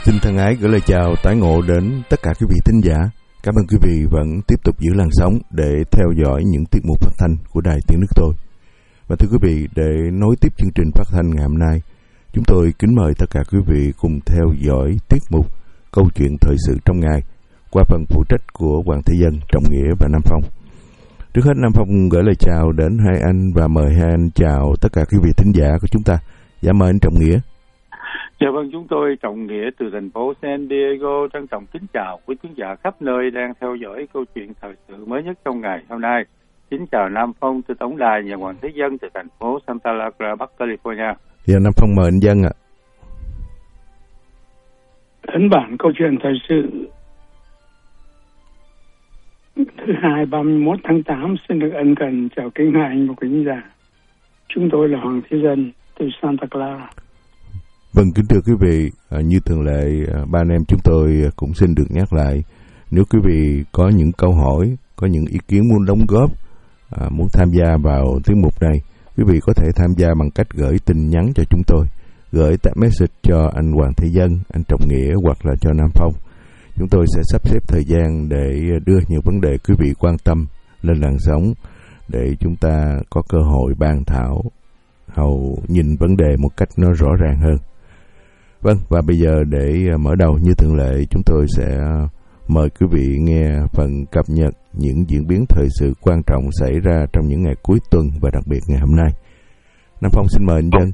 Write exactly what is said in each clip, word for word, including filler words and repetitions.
Xin thân ái gửi lời chào tái ngộ đến tất cả quý vị thính giả. Cảm ơn quý vị vẫn tiếp tục giữ làn sóng để theo dõi những tiết mục phát thanh của Đài Tiếng Nước Tôi. Và thưa quý vị, để nối tiếp chương trình phát thanh ngày hôm nay, chúng tôi kính mời tất cả quý vị cùng theo dõi tiết mục Câu chuyện thời sự trong ngày qua phần phụ trách của Hoàng Thế Dân, Trọng Nghĩa và Nam Phong. Trước hết, Nam Phong gửi lời chào đến hai anh và mời hai anh chào tất cả quý vị thính giả của chúng ta. Dạ mời anh Trọng Nghĩa. Dạ vâng, chúng tôi Trọng Nghĩa từ thành phố San Diego trân trọng kính chào quý khán giả khắp nơi đang theo dõi câu chuyện thời sự mới nhất trong ngày hôm nay. Kính chào Nam Phong từ tổng đài nhà Hoàng Thế Dân từ thành phố Santa Barbara, Bắc California. Dạ Nam Phong mời anh Dân ạ. Ấn bản câu chuyện thời sự thứ hai ba mươi mốt tháng tám xin được ân cần chào kính hai anh và quý khán giả. Chúng tôi là Hoàng Thế Dân từ Santa Clara. Vâng, kính thưa quý vị, à, như thường lệ, à, ba anh em chúng tôi cũng xin được nhắc lại, nếu quý vị có những câu hỏi, có những ý kiến muốn đóng góp, à, muốn tham gia vào tiết mục này, quý vị có thể tham gia bằng cách gửi tin nhắn cho chúng tôi, gửi text message cho anh Hoàng Thế Dân, anh Trọng Nghĩa hoặc là cho Nam Phong. Chúng tôi sẽ sắp xếp thời gian để đưa những vấn đề quý vị quan tâm lên làn sóng để chúng ta có cơ hội bàn thảo, hầu nhìn vấn đề một cách nó rõ ràng hơn. Vâng, và bây giờ để mở đầu như thường lệ, chúng tôi sẽ mời quý vị nghe phần cập nhật những diễn biến thời sự quan trọng xảy ra trong những ngày cuối tuần và đặc biệt ngày hôm nay. Nam Phong xin mời anh Dân.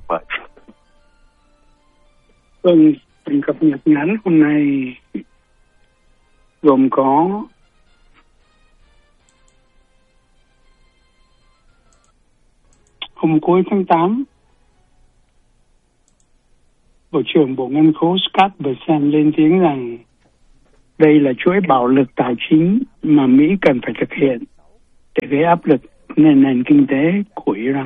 Vâng, phần cập nhật ngắn hôm nay gồm có hôm cuối tháng tám, Bộ trưởng Bộ Ngân khố Scott Bessent lên tiếng rằng đây là chuỗi bạo lực tài chính mà Mỹ cần phải thực hiện để gây áp lực lên nền kinh tế của Iran.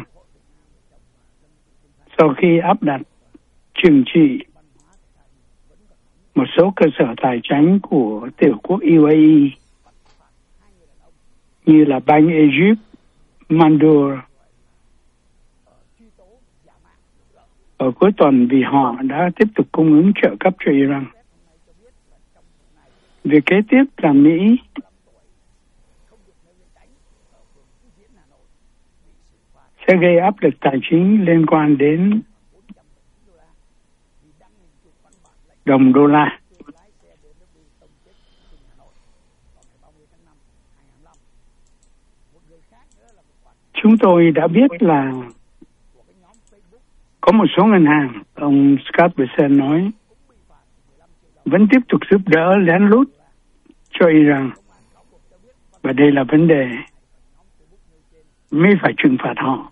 Sau khi áp đặt trừng trị một số cơ sở tài chính của tiểu quốc u a e như là Bang Egypt, Mandor ở cuối tuần vì họ đã tiếp tục cung ứng trợ cấp cho Iran. Việc kế tiếp là Mỹ sẽ gây áp lực tài chính liên quan đến đồng đô la. Chúng tôi đã biết là có một số ngân hàng, ông Scott Bessent nói, vẫn tiếp tục giúp đỡ lén lút cho Iran. Và đây là vấn đề Mỹ phải trừng phạt họ.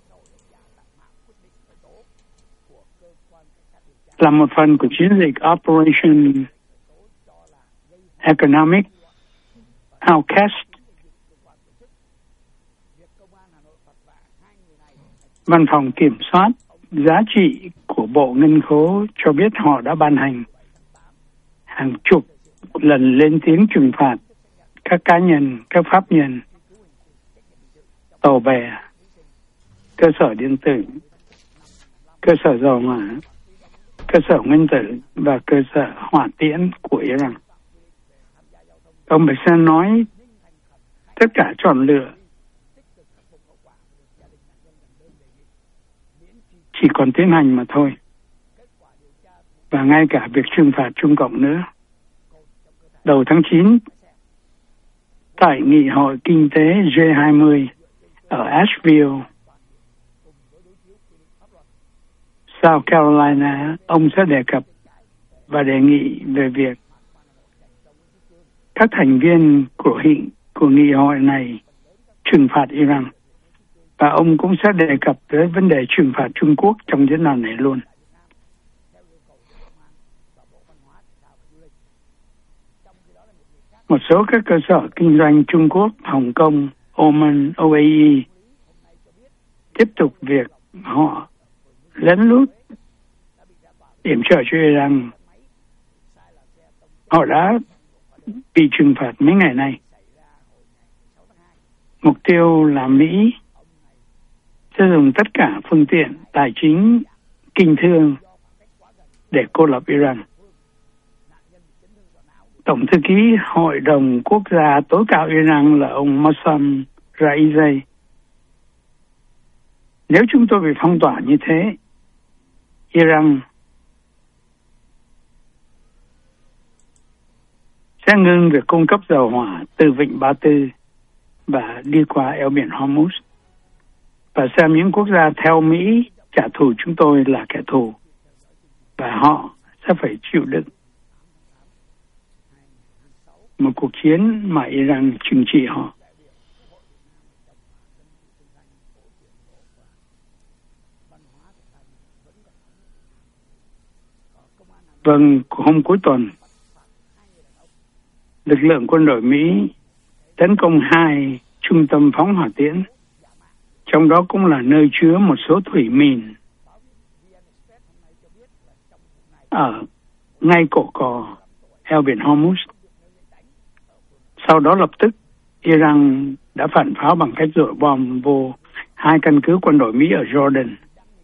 Là một phần của chiến dịch Operation Economic Outcast, Văn phòng Kiểm soát Giá trị của Bộ Ngân khố cho biết họ đã ban hành hàng chục lần lên tiếng trừng phạt các cá nhân, các pháp nhân, tàu bè, cơ sở điện tử, cơ sở dầu mỏ, cơ sở nguyên tử và cơ sở hỏa tiễn của Iran. Ông Bessent nói tất cả chọn lựa chỉ còn tiến hành mà thôi. Và ngay cả việc trừng phạt Trung Cộng nữa. Đầu tháng chín, tại Nghị hội Kinh tế G hai mươi ở Asheville, South Carolina, ông sẽ đề cập và đề nghị về việc các thành viên của, nghị, của nghị hội này trừng phạt Iran. Và ông cũng sẽ đề cập tới vấn đề trừng phạt Trung Quốc trong diễn đàn này luôn. Một số các cơ sở kinh doanh Trung Quốc, Hồng Kông, Oman, u a e tiếp tục việc họ lén lút yểm trợ cho Iran. Họ đã bị trừng phạt mấy ngày nay. Mục tiêu là Mỹ sẽ dùng tất cả phương tiện tài chính, kinh thương để cô lập Iran. Tổng thư ký Hội đồng Quốc gia tối cao Iran là ông Mohsen Raizei. Nếu chúng tôi bị phong tỏa như thế, Iran sẽ ngưng việc cung cấp dầu hỏa từ Vịnh Ba Tư và đi qua eo biển Hormuz, và xem những quốc gia theo Mỹ trả thù chúng tôi là kẻ thù, và họ sẽ phải chịu đựng một cuộc chiến mà Iran trừng trị họ. Vâng, hôm cuối tuần, lực lượng quân đội Mỹ tấn công hai trung tâm phóng hỏa tiễn, trong đó cũng là nơi chứa một số thủy mìn ở ngay cổ cò eo biển Hormuz. Sau đó lập tức Iran đã phản pháo bằng cách dội bom vô hai căn cứ quân đội Mỹ ở Jordan.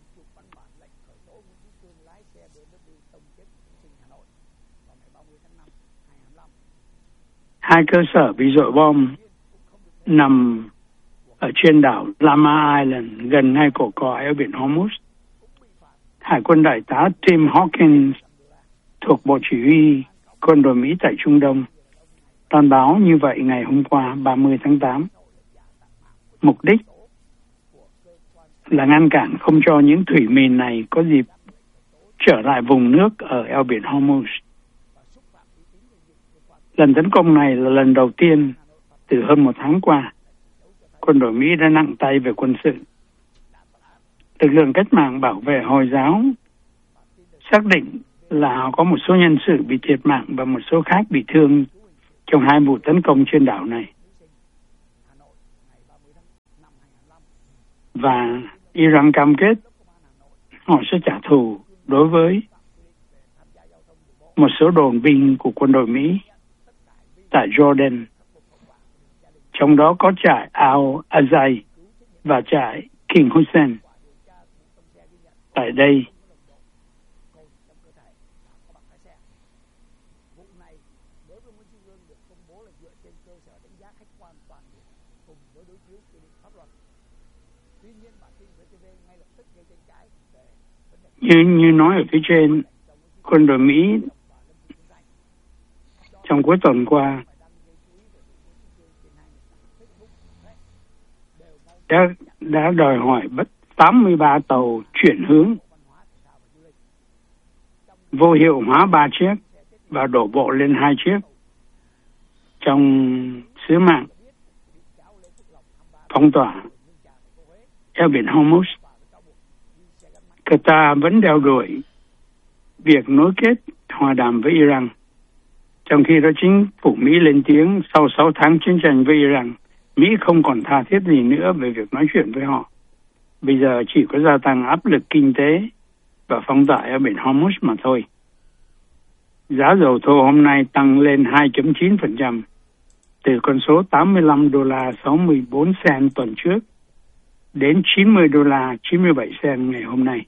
Hai cơ sở bị dội bom nằm ở trên đảo Lama Island, gần ngay cổ cò eo biển Hormuz. Hải quân đại tá Tim Hawkins thuộc Bộ Chỉ huy Quân đội Mỹ tại Trung Đông loan báo như vậy ngày hôm qua ba mươi tháng tám. Mục đích là ngăn cản không cho những thủy mìn này có dịp trở lại vùng nước ở eo biển Hormuz. Lần tấn công này là lần đầu tiên từ hơn một tháng qua quân đội Mỹ đã nặng tay về quân sự. Lực lượng cách mạng bảo vệ Hồi giáo xác định là họ có một số nhân sự bị thiệt mạng và một số khác bị thương trong hai vụ tấn công trên đảo này. Và Iran cam kết họ sẽ trả thù đối với một số đồn binh của quân đội Mỹ tại Jordan, trong đó có trại Al-Azai và trại King Hussein. Tại đây, như, như nói ở phía trên, quân đội Mỹ trong cuối tuần qua đã, đã đòi hỏi tám mươi ba tàu chuyển hướng, vô hiệu hóa ba chiếc và đổ bộ lên hai chiếc trong sứ mạng phong tỏa eo biển Hormuz. Qatar vẫn đeo đuổi việc nối kết hòa đàm với Iran, trong khi đó chính phủ Mỹ lên tiếng sau sáu tháng chiến tranh với Iran, Mỹ không còn tha thiết gì nữa về việc nói chuyện với họ. Bây giờ chỉ có gia tăng áp lực kinh tế và phong tỏa ở biển Hormuz mà thôi. Giá dầu thô hôm nay tăng lên hai phẩy chín phần trăm từ con số tám mươi lăm đô la sáu mươi bốn cent tuần trước đến chín mươi đô la chín mươi bảy cent ngày hôm nay.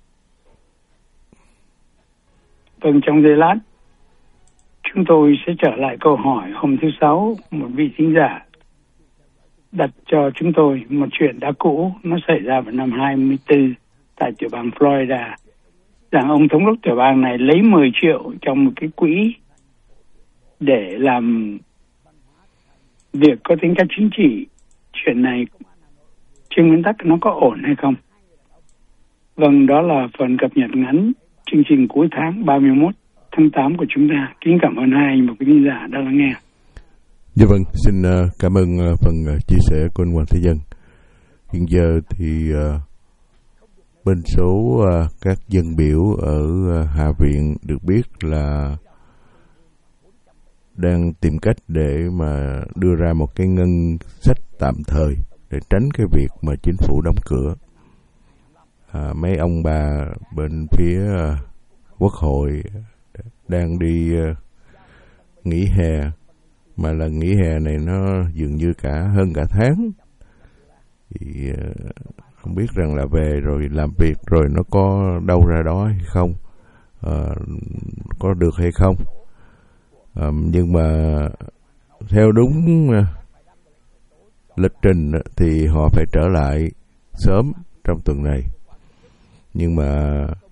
Vâng, trong giây lát, chúng tôi sẽ trở lại câu hỏi hôm thứ Sáu. Một vị thính giả đặt cho chúng tôi một chuyện đã cũ, nó xảy ra vào năm hai mươi tư tại tiểu bang Florida, rằng ông thống đốc tiểu bang này lấy mười triệu trong một cái quỹ để làm việc có tính cách chính trị. Chuyện này trên nguyên tắc nó có ổn hay không? Vâng, đó là phần cập nhật ngắn chương trình cuối tháng ba mươi mốt tháng tám của chúng ta. Kính cảm ơn hai anh một cái tin giả đã lắng nghe. Dạ vâng, xin uh, cảm ơn uh, phần uh, chia sẻ của anh Hoàng Thế Dân. Hiện giờ thì uh, bên số uh, các dân biểu ở uh, Hạ viện được biết là đang tìm cách để mà đưa ra một cái ngân sách tạm thời để tránh cái việc mà chính phủ đóng cửa. À, mấy ông bà bên phía uh, quốc hội đang đi uh, nghỉ hè, mà là nghỉ hè này nó dường như cả hơn cả tháng, thì uh, không biết rằng là về rồi làm việc rồi nó có đâu ra đó hay không, uh, có được hay không. À, nhưng mà theo đúng lịch trình thì họ phải trở lại sớm trong tuần này, nhưng mà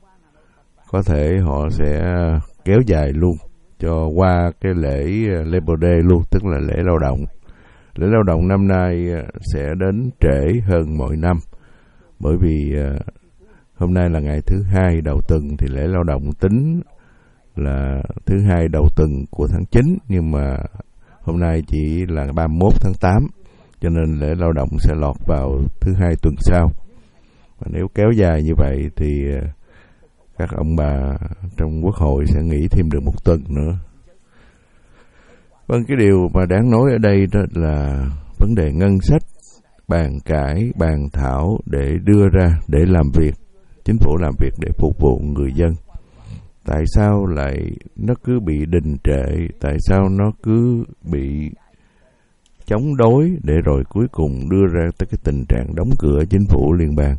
có thể họ sẽ kéo dài luôn cho qua cái lễ Labor Day luôn, tức là lễ lao động. Lễ lao động năm nay sẽ đến trễ hơn mọi năm, bởi vì hôm nay là ngày thứ hai đầu tuần, thì lễ lao động tính là thứ hai đầu tuần của tháng chín, nhưng mà hôm nay chỉ là ba mươi mốt tháng tám, cho nên lễ lao động sẽ lọt vào thứ hai tuần sau. Và nếu kéo dài như vậy thì các ông bà trong Quốc hội sẽ nghỉ thêm được một tuần nữa. Vâng, cái điều mà đáng nói ở đây đó là vấn đề ngân sách, bàn cãi, bàn thảo để đưa ra, để làm việc, chính phủ làm việc để phục vụ người dân. Tại sao lại nó cứ bị đình trệ, tại sao nó cứ bị chống đối để rồi cuối cùng đưa ra tới cái tình trạng đóng cửa chính phủ liên bang.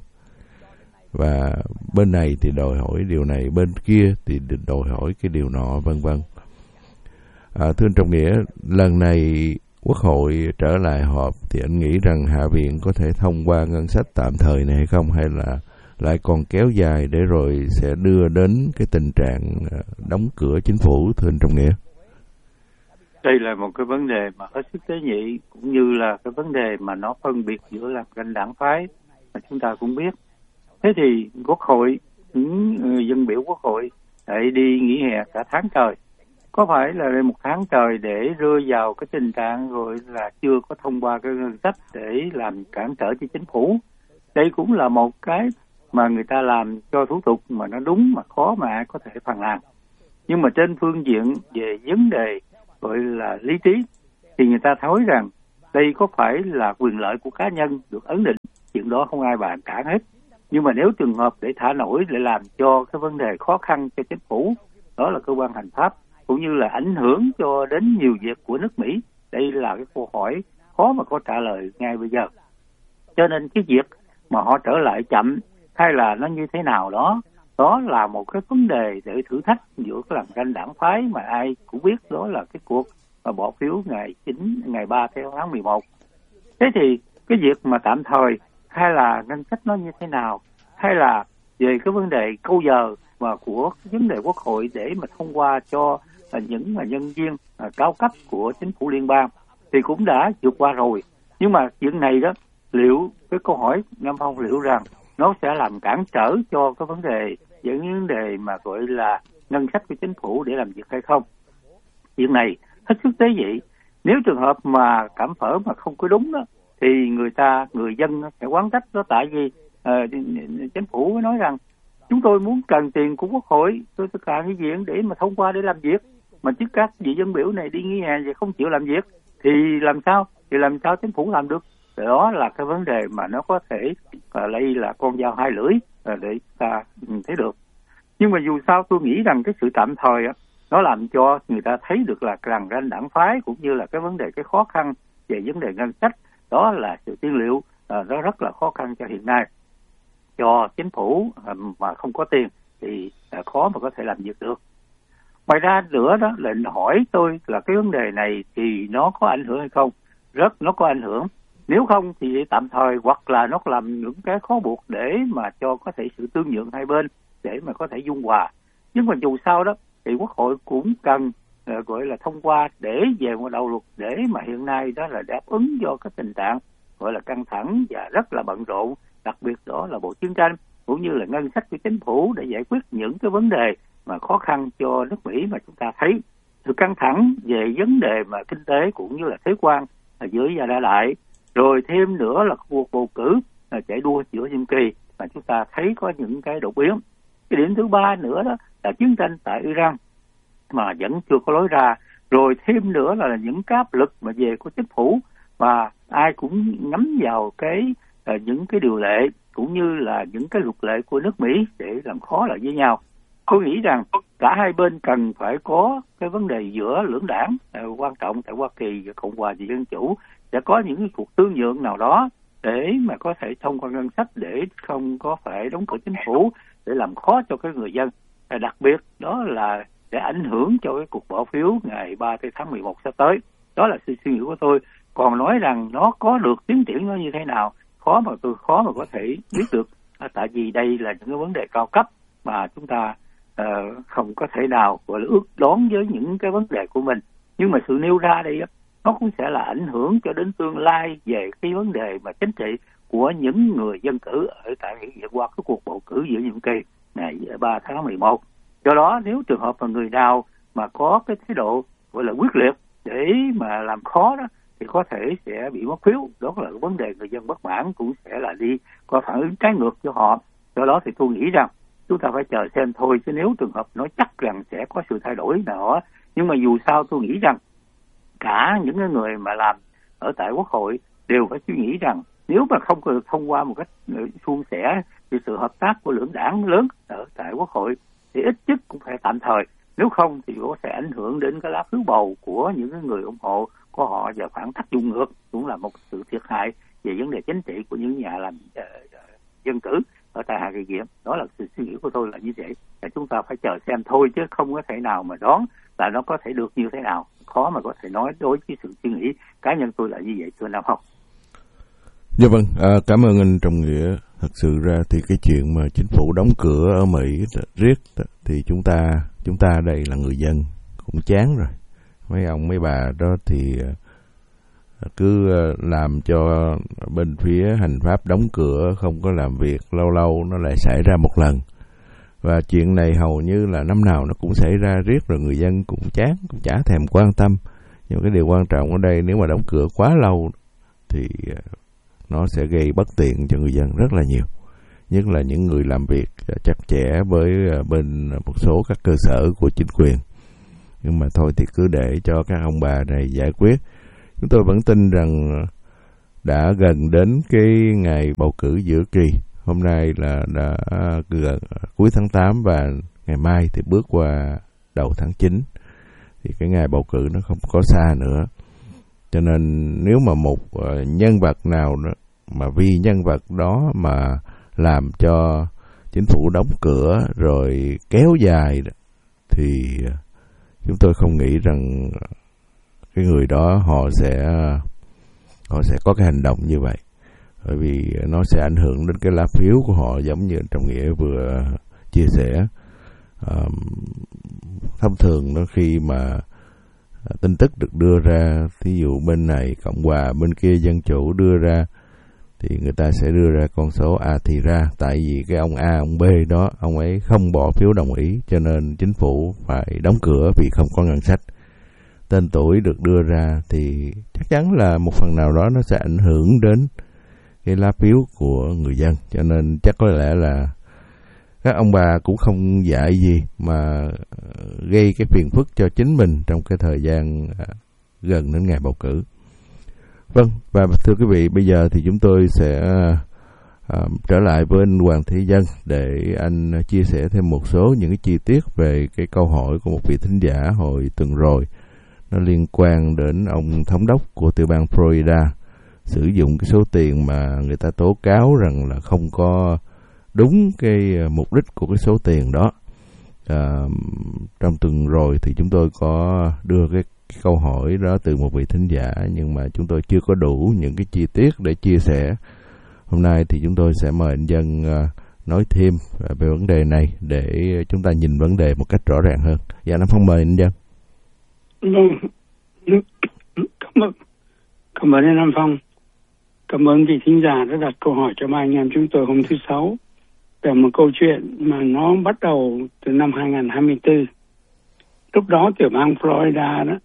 Và bên này thì đòi hỏi điều này, bên kia thì đòi hỏi cái điều nọ, vân vân. À, thưa anh Trọng Nghĩa, lần này Quốc hội trở lại họp thì anh nghĩ rằng Hạ viện có thể thông qua ngân sách tạm thời này hay không, hay là lại còn kéo dài để rồi sẽ đưa đến cái tình trạng đóng cửa chính phủ, thưa anh Trọng Nghĩa? Đây là một cái vấn đề mà hết sức tế nhị, cũng như là cái vấn đề mà nó phân biệt giữa làm tranh đảng phái mà chúng ta cũng biết. Thế thì Quốc hội, những dân biểu Quốc hội lại đi nghỉ hè cả tháng trời. Có phải là một tháng trời để rơi vào cái tình trạng rồi là chưa có thông qua cái ngân sách để làm cản trở cho chính phủ? Đây cũng là một cái mà người ta làm cho thủ tục mà nó đúng mà khó mà ai có thể phàn nàn. Nhưng mà trên phương diện về vấn đề gọi là lý trí thì người ta thấy rằng đây có phải là quyền lợi của cá nhân được ấn định, chuyện đó không ai bàn cản hết. Nhưng mà nếu trường hợp để thả nổi lại làm cho cái vấn đề khó khăn cho chính phủ, đó là cơ quan hành pháp, cũng như là ảnh hưởng cho đến nhiều việc của nước Mỹ, đây là cái câu hỏi khó mà có trả lời ngay bây giờ. Cho nên cái việc mà họ trở lại chậm hay là nó như thế nào đó, đó là một cái vấn đề để thử thách giữa cái làng tranh đảng phái mà ai cũng biết, đó là cái cuộc mà bỏ phiếu ngày chín, ngày ba tháng mười một. Thế thì cái việc mà tạm thời hay là ngân sách nó như thế nào, hay là về cái vấn đề câu giờ mà của vấn đề Quốc hội để mà thông qua cho những nhân viên cao cấp của chính phủ liên bang thì cũng đã vượt qua rồi. Nhưng mà chuyện này đó, liệu cái câu hỏi Nam Phong liệu rằng nó sẽ làm cản trở cho cái vấn đề những vấn đề mà gọi là ngân sách của chính phủ để làm việc hay không? Chuyện này hết sức tế nhị. Nếu trường hợp mà cảm phở mà không có đúng đó, thì người ta, người dân sẽ oán trách đó, tại vì uh, chính phủ nói rằng chúng tôi muốn cần tiền của Quốc hội, tôi tất cả cái viện để mà thông qua để làm việc, mà chứ các vị dân biểu này đi nghỉ hè và không chịu làm việc thì làm sao? Thì làm sao chính phủ làm được? Đó là cái vấn đề mà nó có thể uh, lấy là con dao hai lưỡi uh, để ta thấy được. Nhưng mà dù sao tôi nghĩ rằng cái sự tạm thời uh, nó làm cho người ta thấy được là làng ranh đảng phái cũng như là cái vấn đề, cái khó khăn về vấn đề ngân sách, đó là sự tiên liệu uh, nó rất là khó khăn cho hiện nay. Cho chính phủ uh, mà không có tiền thì uh, khó mà có thể làm việc được. Ngoài ra nữa đó là hỏi tôi là cái vấn đề này thì nó có ảnh hưởng hay không? Rất nó có ảnh hưởng. Nếu không thì tạm thời, hoặc là nó làm những cái khó buộc để mà cho có thể sự tương nhượng hai bên để mà có thể dung hòa. Nhưng mà dù sao đó thì Quốc hội cũng cần uh, gọi là thông qua để về một đầu luật để mà hiện nay đó là đáp ứng cho cái tình trạng gọi là căng thẳng và rất là bận rộn, đặc biệt đó là bộ chiến tranh cũng như là ngân sách của chính phủ để giải quyết những cái vấn đề mà khó khăn cho nước Mỹ mà chúng ta thấy sự căng thẳng về vấn đề mà kinh tế cũng như là thuế quan ở giữa và đa đại, rồi thêm nữa là cuộc bầu cử là chạy đua giữa nhiệm kỳ mà chúng ta thấy có những cái đột biến. Cái điểm thứ ba nữa đó là chiến tranh tại Iran mà vẫn chưa có lối ra, rồi thêm nữa là những cái áp lực mà về của chính phủ và ai cũng nhắm vào cái uh, những cái điều lệ cũng như là những cái luật lệ của nước Mỹ để làm khó lại với nhau. Tôi nghĩ rằng cả hai bên cần phải có cái vấn đề giữa lưỡng đảng uh, quan trọng tại Hoa Kỳ và Cộng hòa và Dân chủ sẽ có những cái cuộc tương nhượng nào đó để mà có thể thông qua ngân sách để không có phải đóng cửa chính phủ để làm khó cho cái người dân. Đặc biệt đó là sẽ ảnh hưởng cho cái cuộc bỏ phiếu ngày ba tháng mười một sắp tới. Đó là sự suy nghĩ của tôi. Còn nói rằng nó có được tiến triển nó như thế nào, khó mà tôi khó mà có thể biết được. À, tại vì đây là những cái vấn đề cao cấp mà chúng ta uh, không có thể nào gọi là ước đoán với những cái vấn đề của mình. Nhưng mà sự nêu ra đây nó cũng sẽ là ảnh hưởng cho đến tương lai về cái vấn đề mà chính trị của những người dân cử ở tại qua cái cuộc bầu cử giữa nhiệm kỳ ngày ba tháng mười một. Do đó nếu trường hợp mà người nào mà có cái thái độ gọi là quyết liệt để mà làm khó đó thì có thể sẽ bị mất phiếu. Đó là vấn đề người dân bất mãn cũng sẽ là đi có phản ứng trái ngược cho họ. Do đó thì tôi nghĩ rằng chúng ta phải chờ xem thôi, chứ nếu trường hợp nói chắc rằng sẽ có sự thay đổi nào đó. Nhưng mà dù sao tôi nghĩ rằng cả những cái người mà làm ở tại Quốc hội đều phải suy nghĩ rằng nếu mà không được thông qua một cách suôn sẻ thì sự hợp tác của lưỡng đảng lớn ở tại Quốc hội thì ít nhất cũng phải tạm thời. Nếu không thì nó sẽ ảnh hưởng đến cái lá phiếu bầu của những cái người ủng hộ của họ và phản tác dụng ngược, cũng là một sự thiệt hại về vấn đề chính trị của những nhà làm uh, dân cử ở tại Hạ Nghị Viện. Đó là sự suy nghĩ của tôi là như vậy. Và chúng ta phải chờ xem thôi, chứ không có thể nào mà đoán là nó có thể được như thế nào. Khó mà có thể nói đối với sự suy nghĩ cá nhân tôi là như vậy, thưa Nam Phong. Dạ vâng, à, cảm ơn anh Trọng Nghĩa. Thật sự ra thì cái chuyện mà chính phủ đóng cửa ở Mỹ riết thì chúng ta chúng ta đây là người dân cũng chán rồi. Mấy ông mấy bà đó thì cứ làm cho bên phía hành pháp đóng cửa không có làm việc, lâu lâu nó lại xảy ra một lần. Và chuyện này hầu như là năm nào nó cũng xảy ra riết, rồi người dân cũng chán, cũng chả thèm quan tâm. Nhưng cái điều quan trọng ở đây, nếu mà đóng cửa quá lâu thì nó sẽ gây bất tiện cho người dân rất là nhiều. Nhất là những người làm việc chặt chẽ với bên một số các cơ sở của chính quyền. Nhưng mà thôi thì cứ để cho các ông bà này giải quyết. Chúng tôi vẫn tin rằng đã gần đến cái ngày bầu cử giữa kỳ. Hôm nay là đã gần cuối tháng tám và ngày mai thì bước qua đầu tháng chín. Thì cái ngày bầu cử nó không có xa nữa. Cho nên nếu mà một nhân vật nào đó, mà vì nhân vật đó mà làm cho chính phủ đóng cửa rồi kéo dài thì chúng tôi không nghĩ rằng cái người đó họ sẽ họ sẽ có cái hành động như vậy, bởi vì nó sẽ ảnh hưởng đến cái lá phiếu của họ, giống như Trọng Nghĩa vừa chia sẻ. À, thông thường nó khi mà tin tức được đưa ra, thí dụ bên này Cộng hòa, bên kia Dân Chủ đưa ra, thì người ta sẽ đưa ra con số A thì ra, tại vì cái ông A, ông B đó, ông ấy không bỏ phiếu đồng ý, cho nên chính phủ phải đóng cửa vì không có ngân sách. Tên tuổi được đưa ra thì chắc chắn là một phần nào đó nó sẽ ảnh hưởng đến cái lá phiếu của người dân, cho nên chắc có lẽ là các ông bà cũng không dạy gì mà gây cái phiền phức cho chính mình trong cái thời gian gần đến ngày bầu cử. Vâng, và thưa quý vị, bây giờ thì chúng tôi sẽ à, trở lại với anh Hoàng Thế Dân để anh chia sẻ thêm một số những cái chi tiết về cái câu hỏi của một vị thính giả hồi tuần rồi. Nó liên quan đến ông thống đốc của tiểu bang Florida sử dụng cái số tiền mà người ta tố cáo rằng là không có đúng cái mục đích của cái số tiền đó. À, trong tuần rồi thì chúng tôi có đưa cái, cái câu hỏi đó từ một vị thính giả, nhưng mà chúng tôi chưa có đủ những cái chi tiết để chia sẻ. Hôm nay thì chúng tôi sẽ mời anh Dân uh, nói thêm về vấn đề này để chúng ta nhìn vấn đề một cách rõ ràng hơn. Dạ, Nam Phong mời anh Dân. Cảm ơn, cảm ơn anh Nam Phong. Cảm ơn vị thính giả đã đặt câu hỏi cho ba anh em chúng tôi hôm thứ Sáu về một câu chuyện mà nó bắt đầu từ năm hai không hai tư. Lúc đó tiểu bang Florida đó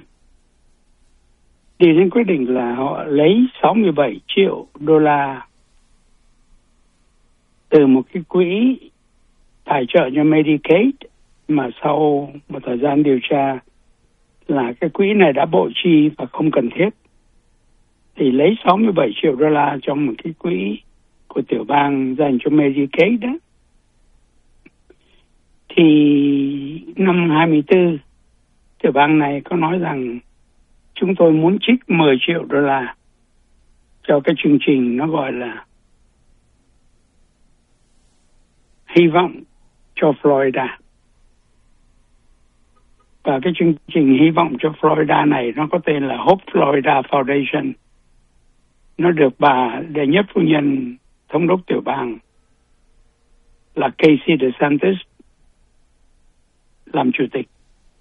đi đến quyết định là họ lấy sáu mươi bảy triệu đô la từ một cái quỹ tài trợ cho Medicaid, mà sau một thời gian điều tra là cái quỹ này đã bội chi và không cần thiết, thì lấy sáu mươi bảy triệu đô la trong một cái quỹ của tiểu bang dành cho Medicaid đó. Thì năm hai mươi tư, tiểu bang này có nói rằng chúng tôi muốn trích mười triệu đô la cho cái chương trình nó gọi là hy vọng cho Florida. Và cái chương trình hy vọng cho Florida này nó có tên là Hope Florida Foundation. Nó được bà đệ nhất phu nhân thống đốc tiểu bang là Casey DeSantis làm chủ tịch.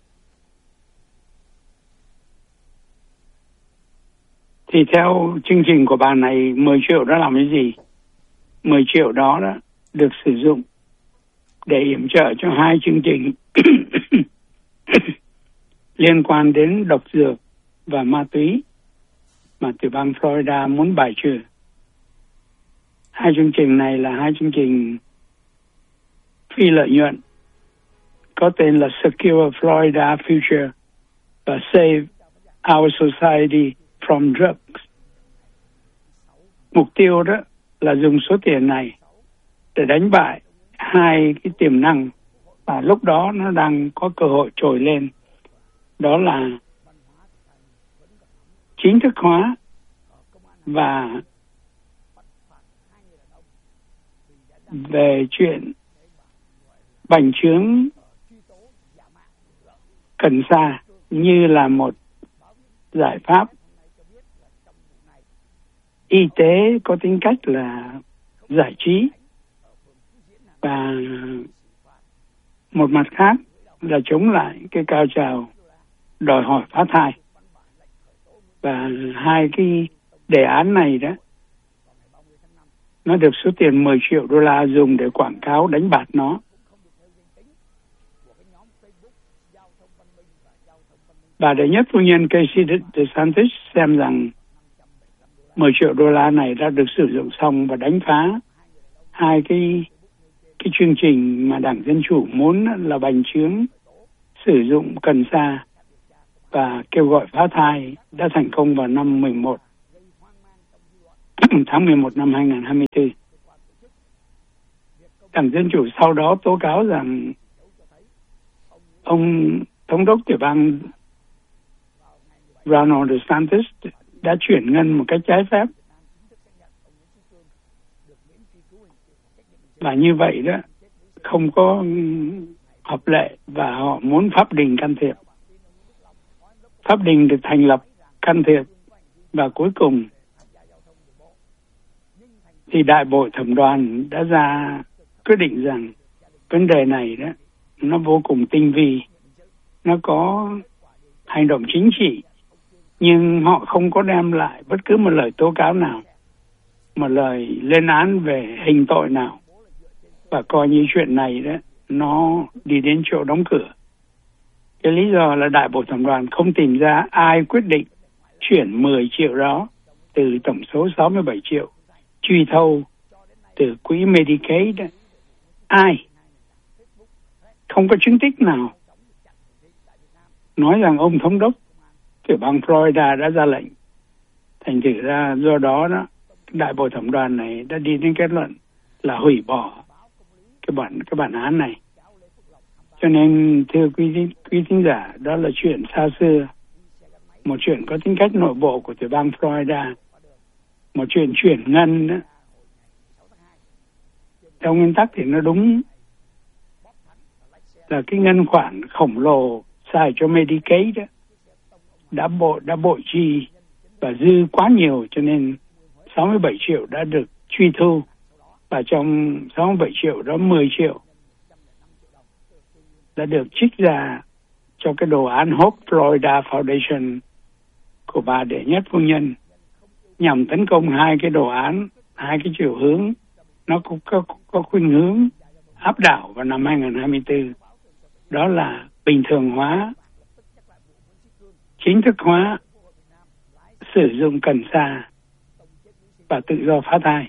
Thì theo chương trình của bà này, mười triệu đó làm cái gì? mười triệu đó, đó được sử dụng để yểm trợ cho hai chương trình liên quan đến độc dược và ma túy mà tiểu bang Florida muốn bài trừ. Hai chương trình này là hai chương trình phi lợi nhuận có tên là Secure Florida Future và Save Our Society from Drugs. Mục tiêu đó là dùng số tiền này để đánh bại hai cái tiềm năng và lúc đó nó đang có cơ hội trồi lên. Đó là chính thức hóa và về chuyện bành trướng cần sa như là một giải pháp y tế có tính cách là giải trí, và một mặt khác là chống lại cái cao trào đòi hỏi phá thai. Và hai cái đề án này đó, nó được số tiền mười triệu đô la dùng để quảng cáo đánh bạt nó. Bà đệ nhất phu nhân Casey DeSantis xem rằng mười triệu đô la này đã được sử dụng xong và đánh phá hai cái cái chương trình mà Đảng Dân Chủ muốn là bành trướng sử dụng cần sa và kêu gọi phá thai đã thành công vào năm mười một tháng mười một năm hai nghìn không trăm hai mươi tư. Đảng Dân Chủ sau đó tố cáo rằng ông thống đốc tiểu bang Ronald DeSantis đã chuyển ngân một cách trái phép. Và như vậy đó, không có hợp lệ và họ muốn pháp đình can thiệp. Pháp đình được thành lập can thiệp và cuối cùng thì Đại hội Thẩm đoàn đã ra quyết định rằng vấn đề này đó nó vô cùng tinh vi, nó có hành động chính trị, nhưng họ không có đem lại bất cứ một lời tố cáo nào, một lời lên án về hình tội nào, và coi như chuyện này đó nó đi đến chỗ đóng cửa. Cái lý do là Đại hội Thẩm đoàn không tìm ra ai quyết định chuyển mười triệu đó từ tổng số sáu mươi bảy triệu truy thâu từ quỹ Medicaid đó. Ai? Không có chứng tích nào nói rằng ông thống đốc tiểu bang Florida đã ra lệnh. Thành thử ra do đó đó, Đại hội Thẩm đoàn này đã đi đến kết luận là hủy bỏ cái bản cái bản án này. Cho nên thưa quý quý thính giả, đó là chuyện xa xưa, một chuyện có tính cách nội bộ của tiểu bang Florida, một chuyện chuyển ngân đó. Theo nguyên tắc thì nó đúng là cái ngân khoản khổng lồ xài cho Medicaid đó đã bộ đã bội chi và dư quá nhiều, cho nên sáu mươi bảy triệu đã được truy thu, và trong sáu mươi bảy triệu đó mười triệu đã được trích ra cho cái đồ án Hope Florida Foundation của bà đệ nhất phu nhân, nhằm tấn công hai cái đồ án, hai cái chiều hướng nó cũng có, có, có khuynh hướng áp đảo vào năm hai nghìn không trăm hai mươi tư. Đó là bình thường hóa, chính thức hóa sử dụng cần sa và tự do phá thai.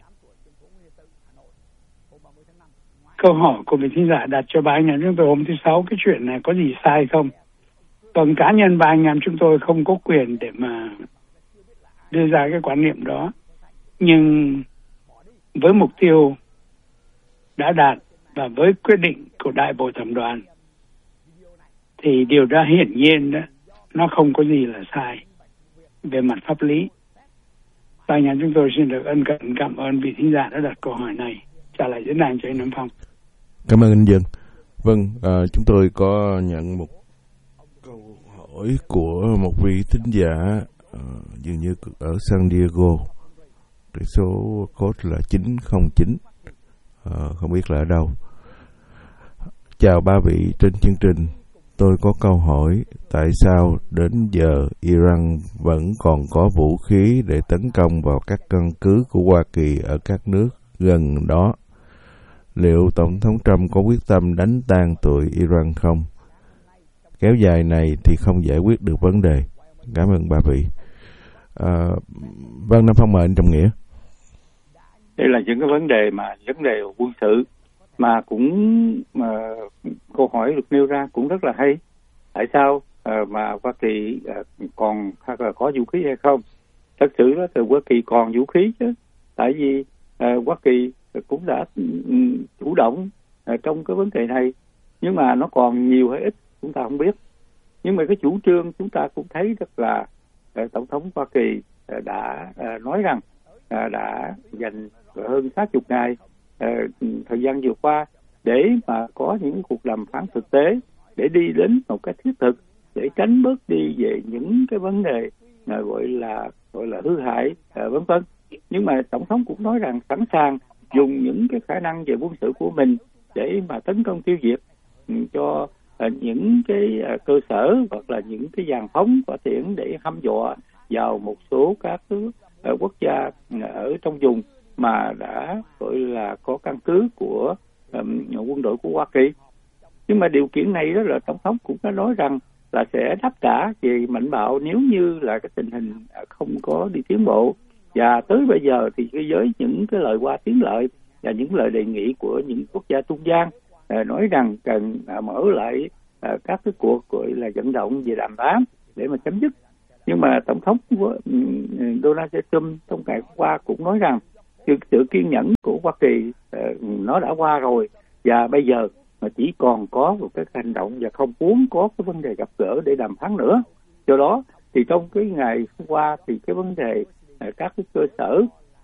Câu hỏi của vị thính giả đặt cho ba anh em chúng tôi hôm thứ Sáu, cái chuyện này có gì sai không? Còn cá nhân ba anh em chúng tôi không có quyền để mà đưa ra cái quan niệm đó. Nhưng với mục tiêu đã đạt và với quyết định của Đại hội Thẩm đoàn thì điều đó hiển nhiên đó, nó không có gì là sai về mặt pháp lý. Ba anh em chúng tôi xin được ân cần cảm ơn vị thính giả đã đặt câu hỏi này. Trả lại diễn đàn cho anh Nam Phong. Cảm ơn anh Dân. Vâng, à, chúng tôi có nhận một Câu hỏi của một vị thính giả uh, dường như ở San Diego, cái số code là chín không chín, uh, không biết là ở đâu. Chào ba vị trên chương trình, tôi có câu hỏi, tại sao đến giờ Iran vẫn còn có vũ khí để tấn công vào các căn cứ của Hoa Kỳ ở các nước gần đó? Liệu Tổng thống Trump có quyết tâm đánh tan tụi Iran không? Kéo dài này thì không giải quyết được vấn đề. Cảm ơn ba vị. À, vâng, Nam Phong mời anh Trọng Nghĩa. Đây là những cái vấn đề mà vấn đề quân sự mà cũng mà câu hỏi được nêu ra cũng rất là hay. Tại sao à, mà Hoa Kỳ à, còn hay là có vũ khí hay không? Thật sự đó thì Hoa Kỳ còn vũ khí chứ. Tại vì à, Hoa Kỳ cũng đã um, chủ động à, trong cái vấn đề này, nhưng mà nó còn nhiều hay ít chúng ta không biết. Nhưng mà cái chủ trương chúng ta cũng thấy rất là à, Tổng thống Hoa Kỳ à, đã à, nói rằng à, đã dành hơn sáu mươi ngày à, thời gian vừa qua để mà có những cuộc đàm phán thực tế, để đi đến một cái thiết thực, để tránh bớt đi về những cái vấn đề à, gọi là gọi là hư hại à, vân vân. Nhưng mà Tổng thống cũng nói rằng sẵn sàng dùng những cái khả năng về quân sự của mình để mà tấn công tiêu diệt cho uh, những cái uh, cơ sở hoặc là những cái dàn phóng hỏa tiễn để hăm dọa vào một số các uh, quốc gia ở trong vùng mà đã gọi là có căn cứ của um, quân đội của Hoa Kỳ. Nhưng mà điều kiện này đó là Tổng thống cũng đã nói rằng là sẽ đáp trả về mạnh bạo nếu như là cái tình hình không có đi tiến bộ. Và tới bây giờ thì với những cái lời qua tiếng lợi và những lời đề nghị của những quốc gia trung gian à, nói rằng cần à, mở lại à, các cái cuộc gọi là vận động về đàm phán để mà chấm dứt. Nhưng mà Tổng thống Donald Trump trong ngày hôm qua cũng nói rằng sự, sự kiên nhẫn của Hoa Kỳ à, nó đã qua rồi, và bây giờ mà chỉ còn có một cái hành động và không muốn có cái vấn đề gặp gỡ để đàm phán nữa. Do đó thì trong cái ngày hôm qua thì cái vấn đề các cái cơ sở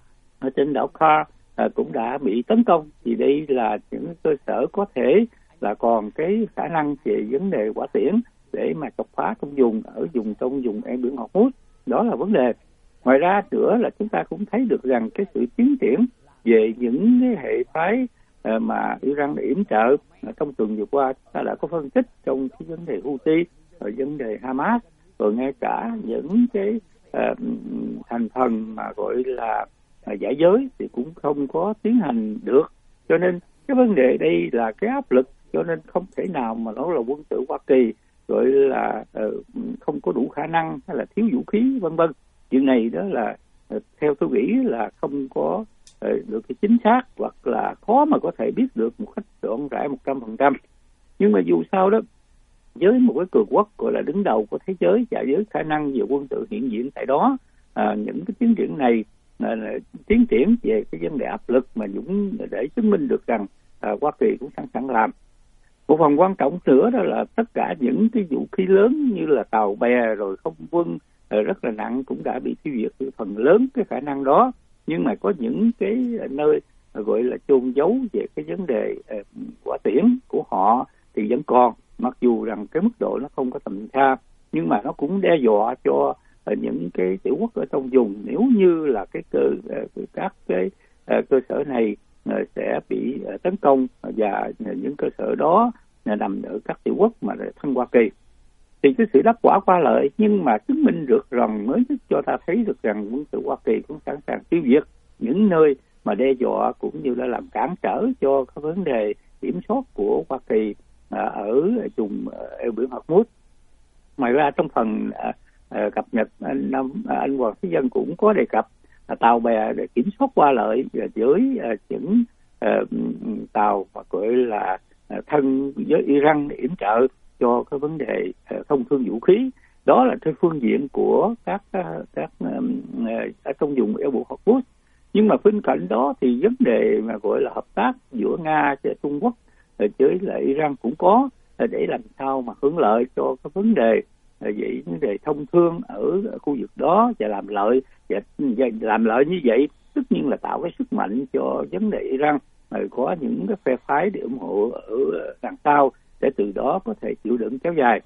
ở trên đảo Carr à, cũng đã bị tấn công, thì đây là những cơ sở có thể là còn cái khả năng về vấn đề hỏa tiễn để mà chọc phá trong vùng ở vùng trong vùng eo biển Hormuz. Đó là vấn đề. Ngoài ra nữa là chúng ta cũng thấy được rằng cái sự tiến triển về những cái hệ phái à, mà Iran đã yểm trợ à, trong tuần vừa qua, ta đã có phân tích trong cái vấn đề Houthi, rồi vấn đề Hamas, rồi ngay cả những cái Uh, thành phần mà gọi là uh, giải giới thì cũng không có tiến hành được. Cho nên cái vấn đề đây là cái áp lực, cho nên không thể nào mà nói là quân sự Hoa Kỳ gọi là uh, không có đủ khả năng hay là thiếu vũ khí vân vân. Chuyện này đó là uh, theo tôi nghĩ là không có uh, được cái chính xác, hoặc là khó mà có thể biết được một cách trọn rãi một trăm phần trăm. Nhưng mà dù sao đó, với một cái cường quốc gọi là đứng đầu của thế giới và với khả năng về quân sự hiện diện tại đó, à, những cái tiến triển này à, tiến triển về cái vấn đề áp lực mà Dũng để chứng minh được rằng à, Hoa Kỳ cũng sẵn sàng làm. Một phần quan trọng nữa đó là tất cả những cái vũ khí lớn như là tàu bè rồi không quân à, rất là nặng cũng đã bị tiêu diệt phần lớn cái khả năng đó. Nhưng mà có những cái nơi gọi là chôn giấu về cái vấn đề à, hỏa tiễn của họ thì vẫn còn. Mặc dù rằng cái mức độ nó không có tầm xa, nhưng mà nó cũng đe dọa cho uh, những cái tiểu quốc ở trong vùng, nếu như là cái cơ uh, các cái uh, cơ sở này uh, sẽ bị uh, tấn công, và uh, những cơ sở đó uh, nằm ở các tiểu quốc mà thân Hoa Kỳ, thì cái sự đáp quả qua lợi, nhưng mà chứng minh được rằng mới nhất cho ta thấy được rằng quân sự Hoa Kỳ cũng sẵn sàng tiêu diệt những nơi mà đe dọa cũng như là làm cản trở cho cái vấn đề kiểm soát của Hoa Kỳ ở vùng eo biển Hormuz. Ngoài ra trong phần uh, cập nhật anh anh Hoàng Thế Dân cũng có đề cập uh, tàu bè để kiểm soát qua lợi với uh, những uh, tàu mà gọi là uh, thân với Iran để yểm trợ cho cái vấn đề uh, thông thương vũ khí. Đó là trên phương diện của các uh, các um, uh, ở trong vùng eo biển Hormuz. Nhưng mà bên cạnh đó thì vấn đề mà gọi là hợp tác giữa Nga và Trung Quốc với lại Iran cũng có, để làm sao mà hưởng lợi cho cái vấn đề vậy vấn đề thông thương ở khu vực đó, và làm lợi và làm lợi như vậy tất nhiên là tạo cái sức mạnh cho vấn đề Iran, rồi có những cái phe phái để ủng hộ ở đằng sau để từ đó có thể chịu đựng kéo dài.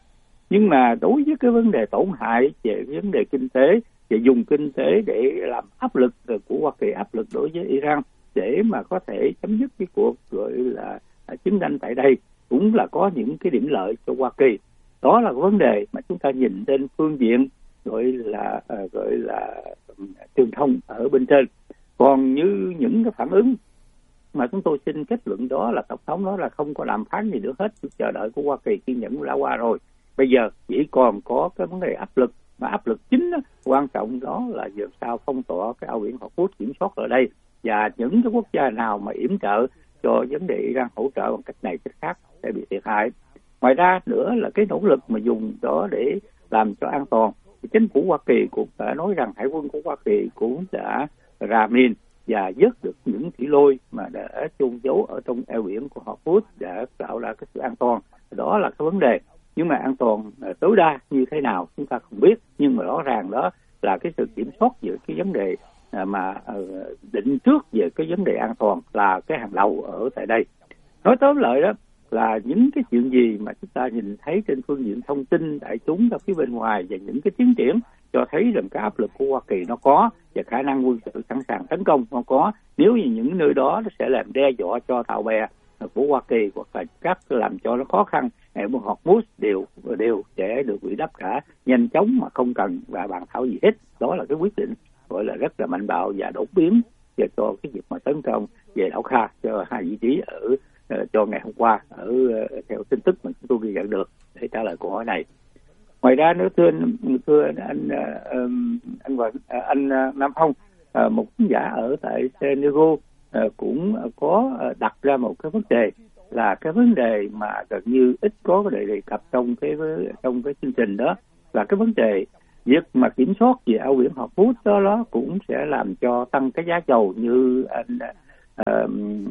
Nhưng mà đối với cái vấn đề tổn hại về vấn đề kinh tế, và dùng kinh tế để làm áp lực của Hoa Kỳ, áp lực đối với Iran để mà có thể chấm dứt cái cuộc gọi là chiến tranh tại đây, cũng là có những cái điểm lợi cho Hoa Kỳ. Đó là vấn đề mà chúng ta nhìn trên phương diện gọi là uh, gọi là um, truyền thông ở bên trên. Còn như những cái phản ứng mà chúng tôi xin kết luận đó là tổng thống đó là không có đàm phán gì nữa hết, sự chờ đợi của Hoa Kỳ kiên nhẫn đã qua rồi. Bây giờ chỉ còn có cái vấn đề áp lực, mà áp lực chính đó, quan trọng đó là làm sao phong tỏa cái eo biển Hormuz, kiểm soát ở đây, và những cái quốc gia nào mà yểm trợ cho vấn đề Iran hỗ trợ bằng cách này cách khác sẽ bị thiệt hại. Ngoài ra nữa là cái nỗ lực mà dùng đó để làm cho an toàn, thì chính phủ Hoa Kỳ cũng đã nói rằng hải quân của Hoa Kỳ cũng đã ra min và vớt được những thủy lôi mà đã chôn giấu ở trong eo biển của Hormuz để tạo ra cái sự an toàn. Đó là cái vấn đề. Nhưng mà an toàn uh, tối đa như thế nào chúng ta không biết, nhưng mà rõ ràng đó là cái sự kiểm soát về cái vấn đề uh, mà uh, định trước về cái vấn đề an toàn là cái hàng đầu ở tại đây. Nói tóm lại đó là những cái chuyện gì mà chúng ta nhìn thấy trên phương diện thông tin đại chúng ở phía bên ngoài và những cái tiến triển cho thấy rằng cái áp lực của Hoa Kỳ nó có, và khả năng quân sự sẵn sàng tấn công nó có. Nếu như những nơi đó nó sẽ làm đe dọa cho tàu bè của Hoa Kỳ hoặc là các làm cho nó khó khăn, hệ một Hormuz đều đều sẽ được bị đáp trả nhanh chóng mà không cần và bàn thảo gì hết. Đó là cái quyết định gọi là rất là mạnh bạo và đột biến về cho cái việc mà tấn công về đảo Kha, cho hai vị trí ở uh, cho ngày hôm qua ở uh, theo tin tức mà chúng tôi ghi nhận được để trả lời câu hỏi này. Ngoài ra nữa thưa anh, thưa anh anh anh, anh, anh, anh Nam Phong, uh, một khán giả ở tại San Diego uh, cũng có đặt ra một cái vấn đề là cái vấn đề mà gần như ít có cái đề đề cập trong cái trong cái chương trình, đó là cái vấn đề việc mà kiểm soát về eo biển Hormuz đó, đó cũng sẽ làm cho tăng cái giá dầu như anh uh,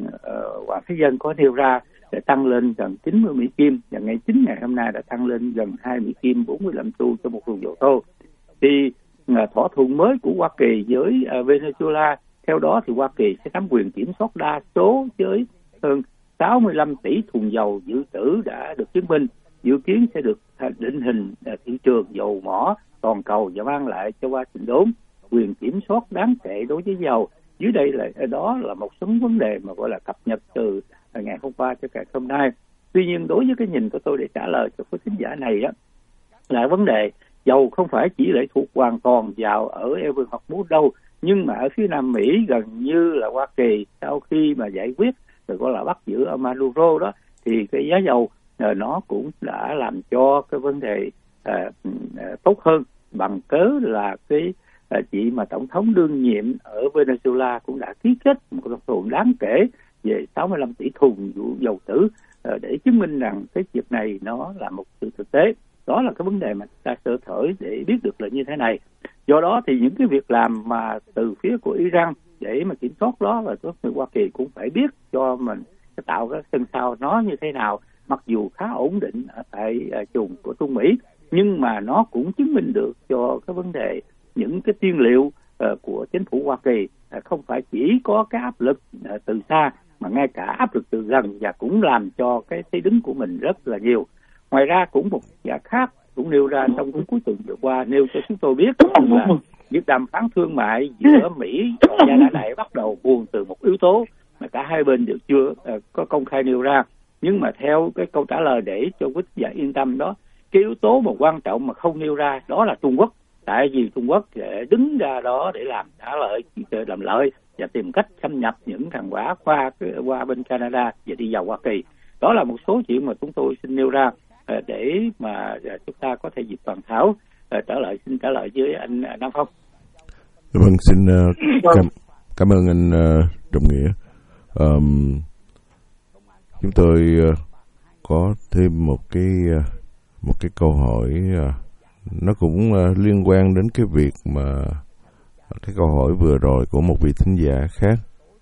uh, Hoàng Thế Dân có nêu ra, để tăng lên gần chín mươi Mỹ Kim, và ngày chính ngày hôm nay đã tăng lên gần hai Mỹ Kim bốn mươi lăm xu cho một thùng dầu thô. Thì uh, thỏa thuận mới của Hoa Kỳ với uh, Venezuela, theo đó thì Hoa Kỳ sẽ nắm quyền kiểm soát đa số với hơn sáu mươi lăm tỷ thùng dầu dự trữ đã được chứng minh, dự kiến sẽ được định hình thị trường dầu mỏ toàn cầu và mang lại cho Washington quyền kiểm soát đáng kể đối với dầu. Dưới đây là đó là một số vấn đề mà gọi là cập nhật từ ngày hôm qua cho ngày hôm nay. Tuy nhiên đối với cái nhìn của tôi để trả lời cho cái thính giả này đó, là vấn đề dầu không phải chỉ lệ thuộc hoàn toàn vào ở eo biển Hormuz đâu, nhưng mà ở phía Nam Mỹ gần như là Hoa Kỳ sau khi mà giải quyết rồi gọi là bắt giữ ở Maduro đó, thì cái giá dầu uh, nó cũng đã làm cho cái vấn đề uh, uh, tốt hơn, bằng cớ là cái uh, chị mà tổng thống đương nhiệm ở Venezuela cũng đã ký kết một thỏa thuận đáng kể về sáu mươi lăm tỷ thùng dầu trữ uh, để chứng minh rằng cái việc này nó là một sự thực tế. Đó là cái vấn đề mà ta sơ thởi để biết được là như thế này. Do đó thì những cái việc làm mà từ phía của Iran để mà kiểm soát đó là các người Hoa Kỳ cũng phải biết cho mình cái tạo cái sân sau nó như thế nào, mặc dù khá ổn định ở tại vùng của Trung Mỹ, nhưng mà nó cũng chứng minh được cho cái vấn đề những cái tiên liệu uh, của chính phủ Hoa Kỳ uh, không phải chỉ có cái áp lực uh, từ xa, mà ngay cả áp lực từ gần, và cũng làm cho cái thế đứng của mình rất là nhiều. Ngoài ra cũng một giả khác cũng nêu ra trong cái cuối tuần vừa qua, nêu cho chúng tôi biết là việc đàm phán thương mại giữa Mỹ và Canada này bắt đầu buồn từ một yếu tố mà cả hai bên đều chưa uh, có công khai nêu ra. Nhưng mà theo cái câu trả lời để cho quý giả yên tâm đó, cái yếu tố mà quan trọng mà không nêu ra đó là Trung Quốc. Tại vì Trung Quốc để đứng ra đó để làm trả lợi, làm lợi và tìm cách xâm nhập những hàng hóa qua qua bên Canada và đi vào Hoa Kỳ. Đó là một số chuyện mà chúng tôi xin nêu ra để mà chúng ta có thể dịp bàn thảo. Trả lời xin trả lời với anh Nam Phong. Vâng, xin uh, cảm, cảm ơn anh uh, Trọng Nghĩa. Um, chúng tôi uh, có thêm một cái uh, một cái câu hỏi, uh, nó cũng uh, liên quan đến cái việc mà cái câu hỏi vừa rồi của một vị thính giả khác,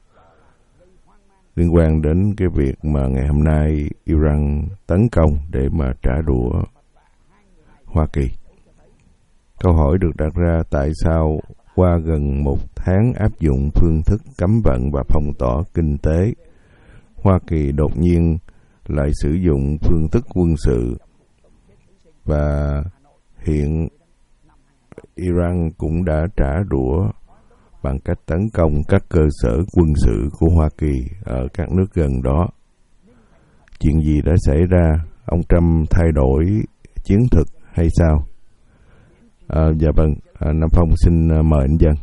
liên quan đến cái việc mà ngày hôm nay Iran tấn công để mà trả đũa Hoa Kỳ. Câu hỏi được đặt ra: tại sao qua gần một tháng áp dụng phương thức cấm vận và phong tỏa kinh tế, Hoa Kỳ đột nhiên lại sử dụng phương thức quân sự và hiện Iran cũng đã trả đũa bằng cách tấn công các cơ sở quân sự của Hoa Kỳ ở các nước gần đó. Chuyện gì đã xảy ra? Ông Trump thay đổi chiến thuật hay sao? À, dạ vâng, à, Nam Phong xin mời anh Dân.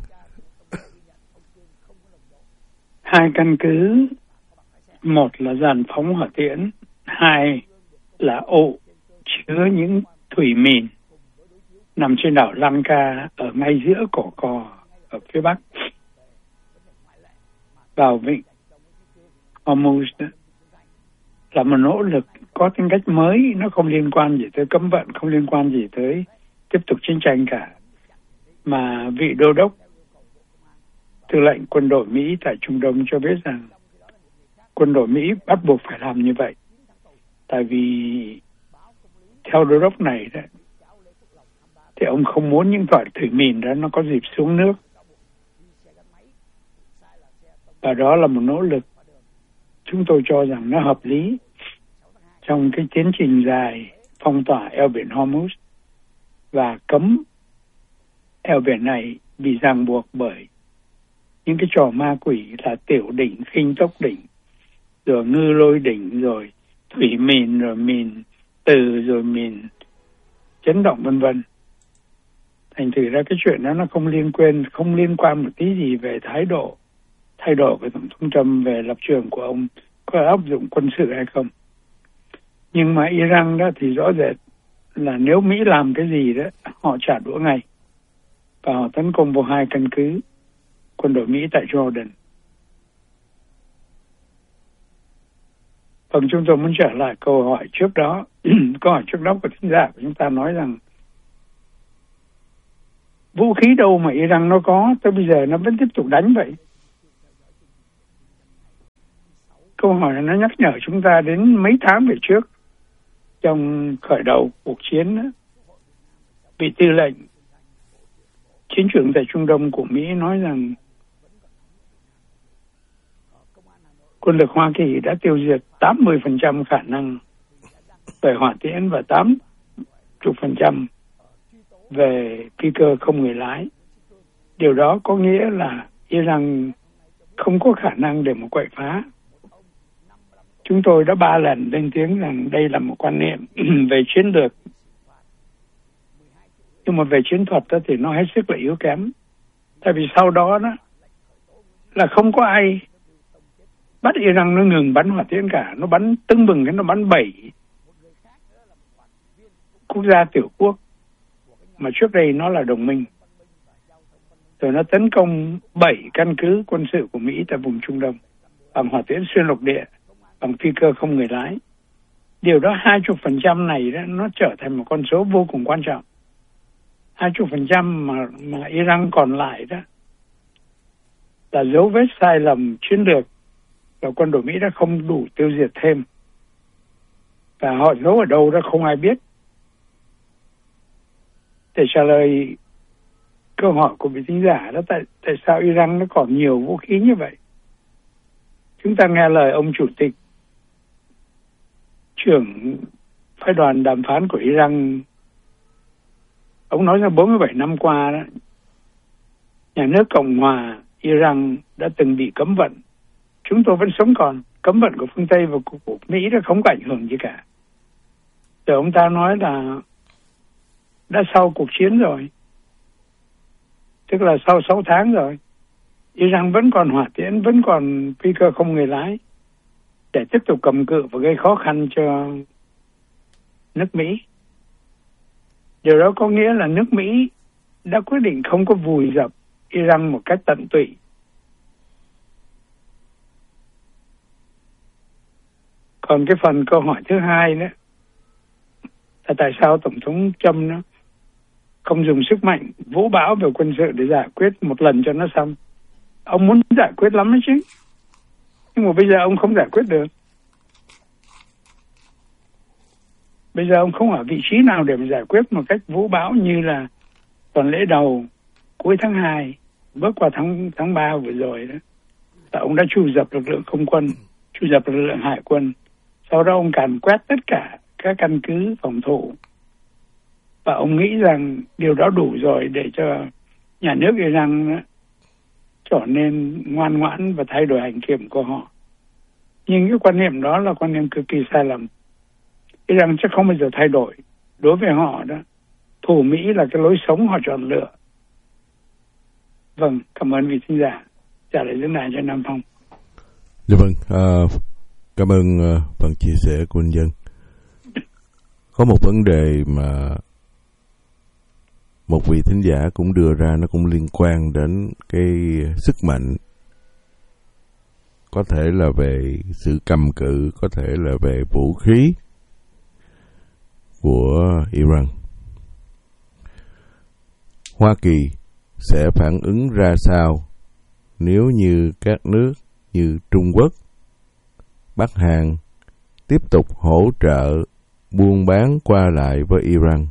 Hai căn cứ, một là dàn phóng hỏa tiễn, hai là ụ chứa những thủy mìn nằm trên đảo Lanka ở ngay giữa cỏ cò ở phía bắc vào vịnh Hormuz, là một nỗ lực có tính cách mới, nó không liên quan gì tới cấm vận, không liên quan gì tới tiếp tục chiến tranh cả, mà vị đô đốc tư lệnh quân đội Mỹ tại Trung Đông cho biết rằng quân đội Mỹ bắt buộc phải làm như vậy, tại vì theo đô đốc này đó, thì ông không muốn những loại thủy mìn đó nó có dịp xuống nước, và đó là một nỗ lực chúng tôi cho rằng nó hợp lý trong cái tiến trình dài phong tỏa eo biển Hormuz và cấm eo biển này bị ràng buộc bởi những cái trò ma quỷ là tiểu đỉnh, khinh tốc đỉnh, rồi ngư lôi đỉnh, rồi thủy mìn, rồi mìn từ, rồi mìn chấn động vân vân. Thành thử ra cái chuyện đó nó không liên quan, không liên quan một tí gì về thái độ, thay đổi của Tổng thống Trump về lập trường của ông có áp dụng quân sự hay không. Nhưng mà Iran đó thì rõ rệt là nếu Mỹ làm cái gì đó, họ trả đũa ngay. Và họ tấn công vào hai căn cứ quân đội Mỹ tại Jordan. Vâng, chúng tôi muốn trở lại câu hỏi trước đó. Câu hỏi trước đó của thính giả của chúng ta nói rằng vũ khí đâu mà Iran nó có, tới bây giờ nó vẫn tiếp tục đánh vậy. Câu hỏi này nó nhắc nhở chúng ta đến mấy tháng về trước, trong khởi đầu cuộc chiến đó, vị tư lệnh chiến trường tại Trung Đông của Mỹ nói rằng quân lực Hoa Kỳ đã tiêu diệt tám mươi phần trăm khả năng về hỏa tiễn và tám mươi phần trăm về phi cơ không người lái. Điều đó có nghĩa là Iran không có khả năng để mà quậy phá. Chúng tôi đã ba lần lên tiếng rằng đây là một quan niệm về chiến lược, nhưng mà về chiến thuật đó thì nó hết sức là yếu kém. Tại vì sau đó đó là không có ai bắt Iran nó ngừng bắn hỏa tiễn cả, nó bắn tưng bừng, cái nó bắn bảy quốc gia tiểu quốc mà trước đây nó là đồng minh, rồi nó tấn công bảy căn cứ quân sự của Mỹ tại vùng Trung Đông bằng hỏa tiễn xuyên lục địa, bằng phi cơ không người lái. Điều đó hai mươi phần trăm này đó, nó trở thành một con số vô cùng quan trọng. hai mươi phần trăm mà, mà Iran còn lại đó là dấu vết sai lầm chiến lược, và quân đội Mỹ đã không đủ tiêu diệt thêm. Và họ giấu ở đâu đó không ai biết. Để trả lời câu hỏi của vị thính giả đó, tại, tại sao Iran nó còn nhiều vũ khí như vậy? Chúng ta nghe lời ông chủ tịch trưởng phái đoàn đàm phán của Iran. Ông nói rằng bốn mươi bảy năm qua đó, nhà nước Cộng hòa Iran đã từng bị cấm vận. Chúng tôi vẫn sống còn. Cấm vận của phương Tây và của, của Mỹ đã không có ảnh hưởng gì cả. Rồi ông ta nói là đã sau cuộc chiến rồi, tức là sau sáu tháng rồi, Iran vẫn còn hỏa tiễn, vẫn còn phi cơ không người lái để tiếp tục cầm cự và gây khó khăn cho nước Mỹ. Điều đó có nghĩa là nước Mỹ đã quyết định không có vùi dập Iran một cách tận tụy. Còn cái phần câu hỏi thứ hai nữa là tại sao Tổng thống Trump nó không dùng sức mạnh vũ bão về quân sự để giải quyết một lần cho nó xong. Ông muốn giải quyết lắm đấy chứ, nhưng mà bây giờ ông không giải quyết được. Bây giờ ông không ở vị trí nào để mà giải quyết một cách vũ bão như là tuần lễ đầu cuối tháng hai, bước qua tháng tháng ba vừa rồi đó. Là ông đã chu dập lực lượng không quân, chu dập lực lượng hải quân. Sau đó ông càn quét tất cả các căn cứ phòng thủ Và ông nghĩ rằng điều đó đủ rồi để cho nhà nước Iran trở nên ngoan ngoãn và thay đổi hành kiểm của họ. Nhưng cái quan niệm đó là quan niệm cực kỳ sai lầm. Iran chắc không bao giờ thay đổi. Đối với họ đó, thù Mỹ là cái lối sống họ chọn lựa. Vâng, cảm ơn vị thính giả trả lời vấn đề cho Nam Phong. Dạ vâng, à, cảm ơn uh, phần chia sẻ của anh Dân. Có một vấn đề mà một vị thính giả cũng đưa ra, nó cũng liên quan đến cái sức mạnh, có thể là về sự cầm cự, có thể là về vũ khí của Iran. Hoa Kỳ sẽ phản ứng ra sao nếu như các nước như Trung Quốc, Bắc Hàn tiếp tục hỗ trợ buôn bán qua lại với Iran?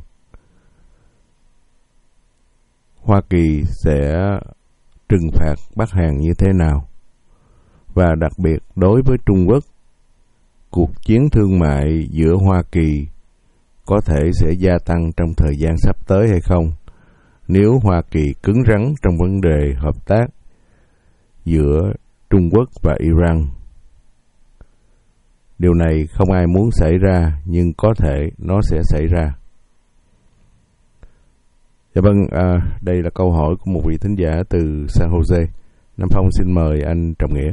Hoa Kỳ sẽ trừng phạt Bắc Hàn như thế nào? Và đặc biệt đối với Trung Quốc, cuộc chiến thương mại giữa Hoa Kỳ có thể sẽ gia tăng trong thời gian sắp tới hay không, nếu Hoa Kỳ cứng rắn trong vấn đề hợp tác giữa Trung Quốc và Iran. Điều này không ai muốn xảy ra, nhưng có thể nó sẽ xảy ra. Dạ vâng, à, đây là câu hỏi của một vị thính giả từ San Jose. Nam Phong xin mời anh Trọng Nghĩa.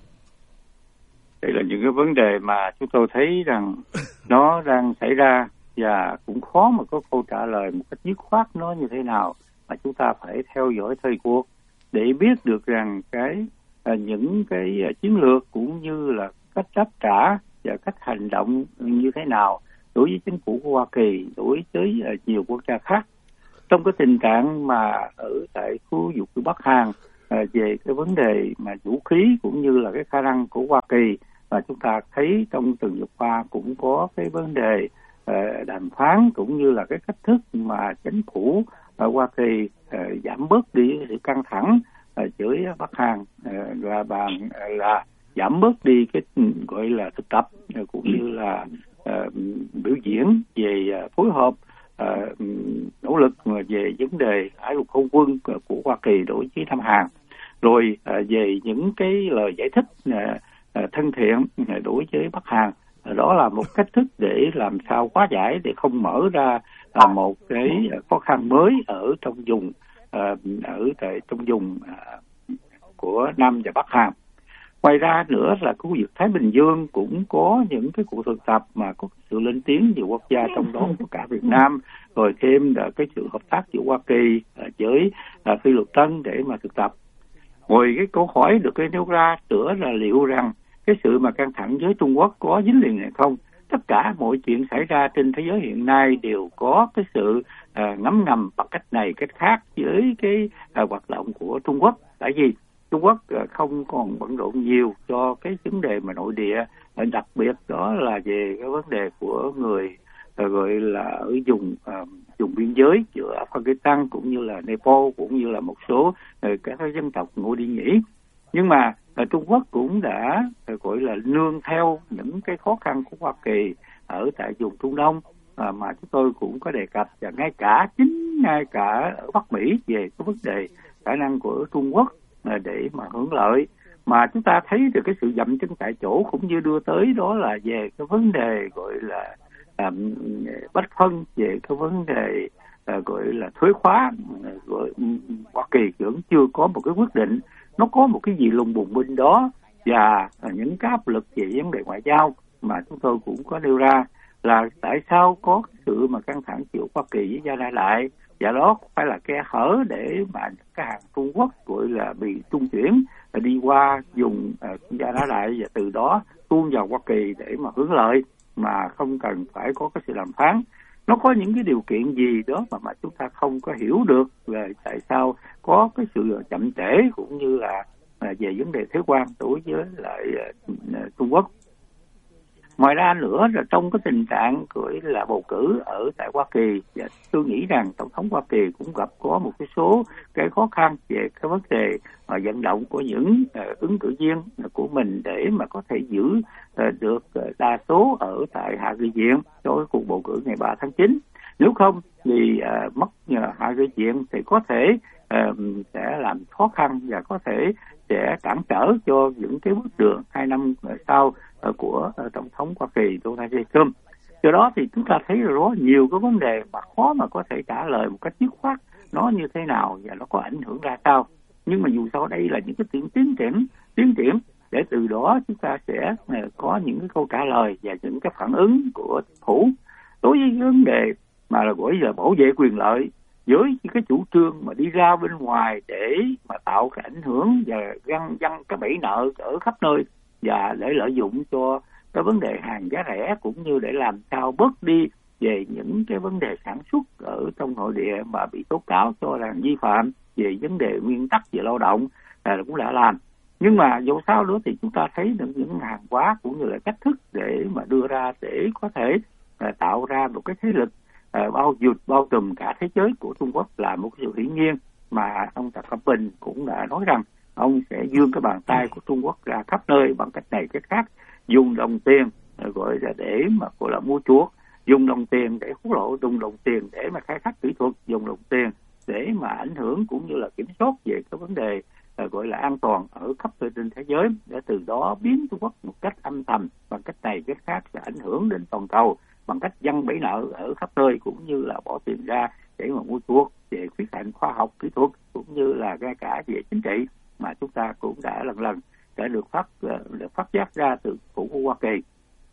Đây là những cái vấn đề mà chúng tôi thấy rằng nó đang xảy ra và cũng khó mà có câu trả lời một cách dứt khoát nó như thế nào, mà chúng ta phải theo dõi thời cuộc để biết được rằng cái à, những cái chiến lược cũng như là cách đáp trả và cách hành động như thế nào đối với chính phủ của Hoa Kỳ, đối với à, nhiều quốc gia khác. Trong cái tình trạng mà ở tại khu vực của Bắc Hàn à, về cái vấn đề mà vũ khí cũng như là cái khả năng của Hoa Kỳ, và chúng ta thấy trong tuần vừa qua cũng có cái vấn đề uh, đàm phán cũng như là cái cách thức mà chính phủ ở uh, Hoa Kỳ uh, giảm bớt đi sự căng thẳng uh, với Bắc Hàn uh, và bàn uh, là giảm bớt đi cái gọi là thực tập uh, cũng như là uh, biểu diễn về uh, phối hợp uh, nỗ lực về vấn đề hải lục không quân của Hoa Kỳ đối với Nam Hàn, rồi uh, về những cái lời giải thích uh, thân thiện đối với Bắc Hàn. Đó là một cách thức để làm sao hóa giải, để không mở ra một cái khó khăn mới ở trong vùng ở tại trong vùng của Nam và Bắc Hàn. Ngoài ra nữa là khu vực Thái Bình Dương cũng có những cái cuộc thực tập mà có sự lên tiếng nhiều quốc gia, trong đó có cả Việt Nam, rồi thêm là cái sự hợp tác giữa Hoa Kỳ với Phi Luật Tân để mà thực tập. Rồi cái câu hỏi được nêu ra nữa là liệu rằng cái sự mà căng thẳng với Trung Quốc có dính liền hay không? Tất cả mọi chuyện xảy ra trên thế giới hiện nay đều có cái sự uh, ngấm ngầm bằng cách này cách khác với cái uh, hoạt động của Trung Quốc. Tại vì Trung Quốc uh, không còn bận rộn nhiều cho cái vấn đề mà nội địa, uh, đặc biệt đó là về cái vấn đề của người uh, gọi là ở vùng uh, vùng biên giới giữa Afghanistan cũng như là Nepal cũng như là một số uh, các dân tộc Ngô Đi Nhĩ. Nhưng mà uh, Trung Quốc cũng đã uh, gọi là nương theo những cái khó khăn của Hoa Kỳ ở tại vùng Trung Đông uh, mà chúng tôi cũng có đề cập, và ngay cả chính ngay cả ở Bắc Mỹ về cái vấn đề khả năng của Trung Quốc uh, để mà hưởng lợi, mà chúng ta thấy được cái sự dậm chân tại chỗ, cũng như đưa tới đó là về cái vấn đề gọi là um, bất phân, về cái vấn đề uh, gọi là thuế khóa. uh, gọi, um, Hoa Kỳ vẫn chưa có một cái quyết định, nó có một cái gì lùng bùng bên đó, và uh, những cái áp lực về vấn đề ngoại giao mà chúng tôi cũng có nêu ra là tại sao có sự mà căng thẳng giữa Hoa Kỳ với Gia Lai lại, và đó phải là khe hở để mà cái hàng Trung Quốc gọi là bị trung chuyển đi qua dùng uh, Gia Lai lại, và từ đó tuôn vào Hoa Kỳ để mà hưởng lợi mà không cần phải có cái sự đàm phán. Nó có những cái điều kiện gì đó mà mà chúng ta không có hiểu được về tại sao có cái sự chậm trễ cũng như là uh, về vấn đề thuế quan đối với lại uh, Trung Quốc. Ngoài ra nữa là trong cái tình trạng gọi là bầu cử ở tại Hoa Kỳ, và tôi nghĩ rằng Tổng thống Hoa Kỳ cũng gặp có một cái số cái khó khăn về cái vấn đề mà vận động của những uh, ứng cử viên của mình để mà có thể giữ uh, được uh, đa số ở tại Hạ nghị viện cho cái cuộc bầu cử ngày ba tháng chín. Nếu không thì uh, mất uh, hại gây chuyện thì có thể uh, sẽ làm khó khăn và có thể sẽ cản trở cho những cái bước đường hai năm sau uh, của uh, Tổng thống Hoa Kỳ Donald J. Trump. Do đó thì chúng ta thấy rõ nhiều cái vấn đề mà khó mà có thể trả lời một cách dứt khoát nó như thế nào và nó có ảnh hưởng ra sao. Nhưng mà dù sao đây là những cái tiến tiến triển tiến triển để từ đó chúng ta sẽ có những cái câu trả lời và những cái phản ứng của chính phủ đối với vấn đề mà là gọi là bảo vệ quyền lợi với những cái chủ trương mà đi ra bên ngoài để mà tạo cái ảnh hưởng và găng văng cái bẫy nợ ở khắp nơi và để lợi dụng cho cái vấn đề hàng giá rẻ cũng như để làm sao bớt đi về những cái vấn đề sản xuất ở trong nội địa mà bị tố cáo cho là vi phạm về vấn đề nguyên tắc về lao động là cũng đã làm. Nhưng mà dù sao nữa thì chúng ta thấy được những hàng hóa cũng như là cách thức để mà đưa ra để có thể uh, tạo ra một cái thế lực uh, bao dụt bao trùm cả thế giới của Trung Quốc là một sự hiển nhiên mà ông Tập Cận Bình cũng đã nói rằng ông sẽ vươn cái bàn tay của Trung Quốc ra khắp nơi bằng cách này cách khác, dùng đồng tiền uh, gọi là để mà gọi là mua chuộc, dùng đồng tiền để hối lộ, dùng đồng tiền để mà khai thác kỹ thuật, dùng đồng tiền để mà ảnh hưởng cũng như là kiểm soát về cái vấn đề uh, gọi là an toàn ở khắp nơi trên thế giới, để từ đó biến Trung Quốc một cách âm thầm bằng cách này cách khác sẽ ảnh hưởng đến toàn cầu bằng cách giăng bẫy nợ ở khắp nơi cũng như là bỏ tiền ra để mà mua chuộc về khuyết hạn khoa học kỹ thuật cũng như là ngay cả về chính trị mà chúng ta cũng đã lần lần đã được phát được phát giác ra từ phủ của Hoa Kỳ.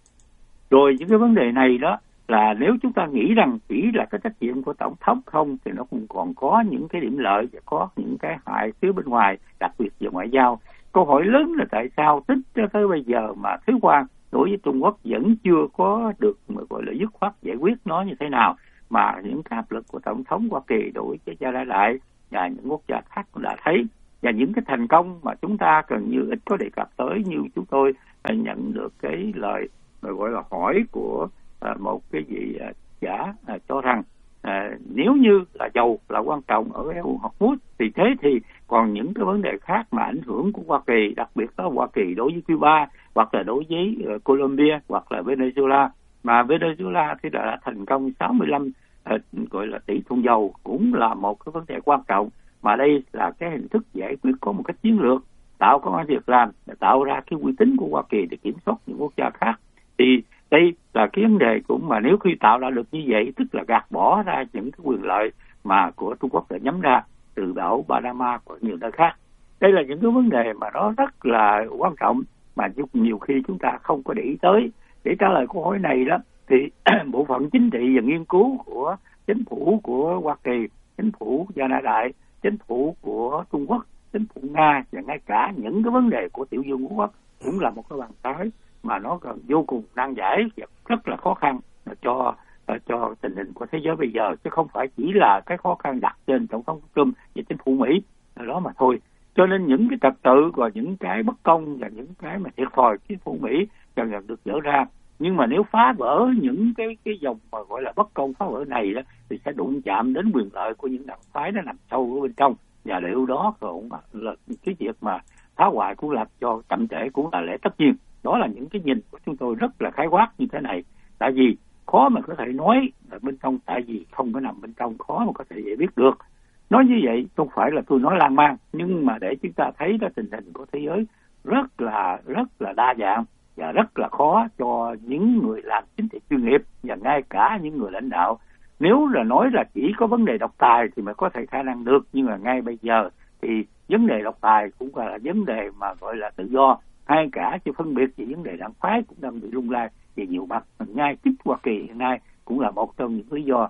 Rồi những cái vấn đề này đó là nếu chúng ta nghĩ rằng chỉ là cái trách nhiệm của tổng thống không thì nó cũng còn có những cái điểm lợi và có những cái hại phía bên ngoài, đặc biệt về ngoại giao. Câu hỏi lớn là tại sao tính cho tới bây giờ mà thuế quan đối với Trung Quốc vẫn chưa có được mà gọi là dứt khoát giải quyết nó như thế nào, mà những cái áp lực của tổng thống Hoa Kỳ đối với gia đại đại và những quốc gia khác cũng đã thấy, và những cái thành công mà chúng ta gần như ít có đề cập tới, như chúng tôi nhận được cái lời gọi là hỏi của một cái vị giả cho rằng à, nếu như là dầu là quan trọng ở eo Hormuz thì thế thì còn những cái vấn đề khác mà ảnh hưởng của Hoa Kỳ, đặc biệt là Hoa Kỳ đối với Cuba hoặc là đối với uh, Colombia hoặc là Venezuela, mà Venezuela thì đã thành công sáu mươi lăm uh, gọi là tỷ thùng dầu, cũng là một cái vấn đề quan trọng mà đây là cái hình thức giải quyết có một cách chiến lược, tạo công ăn việc làm, tạo ra cái uy tín của Hoa Kỳ để kiểm soát những quốc gia khác. Thì đây là cái vấn đề cũng mà nếu khi tạo ra được như vậy, tức là gạt bỏ ra những cái quyền lợi mà của Trung Quốc đã nhắm ra từ đảo Panama và nhiều nơi khác. Đây là những cái vấn đề mà nó rất là quan trọng mà nhiều khi chúng ta không có để ý tới. Để trả lời câu hỏi này đó thì bộ phận chính trị và nghiên cứu của chính phủ của Hoa Kỳ, chính phủ Gia Na Đại, chính phủ của Trung Quốc, chính phủ Nga và ngay cả những cái vấn đề của Tiểu vương quốc cũng là một cái bàn tay mà nó còn vô cùng nan giải và rất là khó khăn cho cho tình hình của thế giới bây giờ, chứ không phải chỉ là cái khó khăn đặt trên tổng thống Trump và chính phủ Mỹ đó mà thôi. Cho nên những cái trật tự và những cái bất công và những cái mà thiệt thòi chính phủ Mỹ cần được dỡ ra. Nhưng mà nếu phá vỡ những cái cái dòng mà gọi là bất công phá vỡ này đó thì sẽ đụng chạm đến quyền lợi của những đảng phái nó nằm sâu ở bên trong, và điều đó cũng là cái việc mà phá hoại cũng làm cho chậm trễ cũng là lẽ tất nhiên. Đó là những cái nhìn của chúng tôi rất là khái quát như thế này. Tại vì khó mà có thể nói là bên trong, tại vì không có nằm bên trong, khó mà có thể giải biết được. Nói như vậy không phải là tôi nói lan man, nhưng mà để chúng ta thấy đó tình hình của thế giới rất là rất là đa dạng và rất là khó cho những người làm chính trị chuyên nghiệp và ngay cả những người lãnh đạo. Nếu là nói là chỉ có vấn đề độc tài thì mới có thể khả năng được, nhưng mà ngay bây giờ thì vấn đề độc tài cũng là vấn đề mà gọi là tự do, hay cả sự phân biệt về vấn đề đảng phái cũng đang bị lung lay về nhiều mặt. Ngay chính Hoa Kỳ hiện nay cũng là một trong những lý do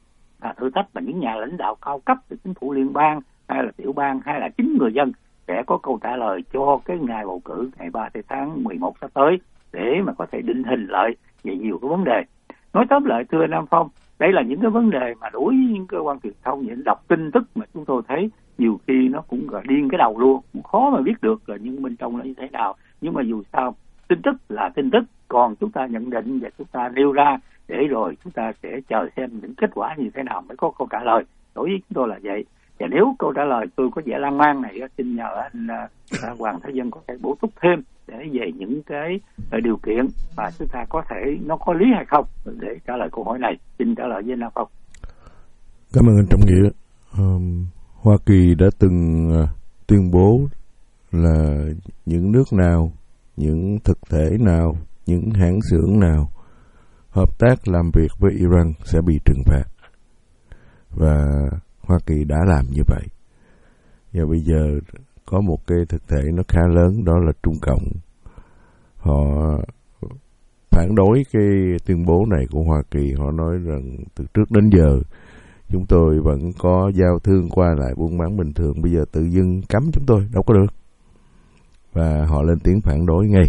à, thử thách mà những nhà lãnh đạo cao cấp từ chính phủ liên bang hay là tiểu bang hay là chính người dân sẽ có câu trả lời cho cái ngày bầu cử ngày ba tháng mười một sắp tới, để mà có thể định hình lại về nhiều cái vấn đề. Nói tóm lại thưa Nam Phong, đây là những cái vấn đề mà đối với những cơ quan truyền thông, những đọc tin tức mà chúng tôi thấy nhiều khi nó cũng gọi điên cái đầu luôn, cũng khó mà biết được là những bên trong nó như thế nào. Nhưng mà dù sao tin tức là tin tức, còn chúng ta nhận định và chúng ta nêu ra để rồi chúng ta sẽ chờ xem những kết quả như thế nào mới có câu trả lời. Đối với chúng tôi là vậy. Và nếu câu trả lời tôi có vẻ lan man này, xin nhờ anh uh, Hoàng Thái Dân có thể bổ túc thêm để về những cái uh, điều kiện mà chúng ta có thể nó có lý hay không để trả lời câu hỏi này. Xin trả lời với Nam Phong. Cảm ơn anh Trọng Nghĩa. Um, Hoa Kỳ đã từng uh, tuyên bố là những nước nào, những thực thể nào, những hãng xưởng nào hợp tác làm việc với Iran sẽ bị trừng phạt. Và Hoa Kỳ đã làm như vậy. Và bây giờ có một cái thực thể nó khá lớn, đó là Trung Cộng. Họ phản đối cái tuyên bố này của Hoa Kỳ. Họ nói rằng từ trước đến giờ chúng tôi vẫn có giao thương qua lại buôn bán bình thường, bây giờ tự dưng cấm chúng tôi, đâu có được. Và họ lên tiếng phản đối ngay.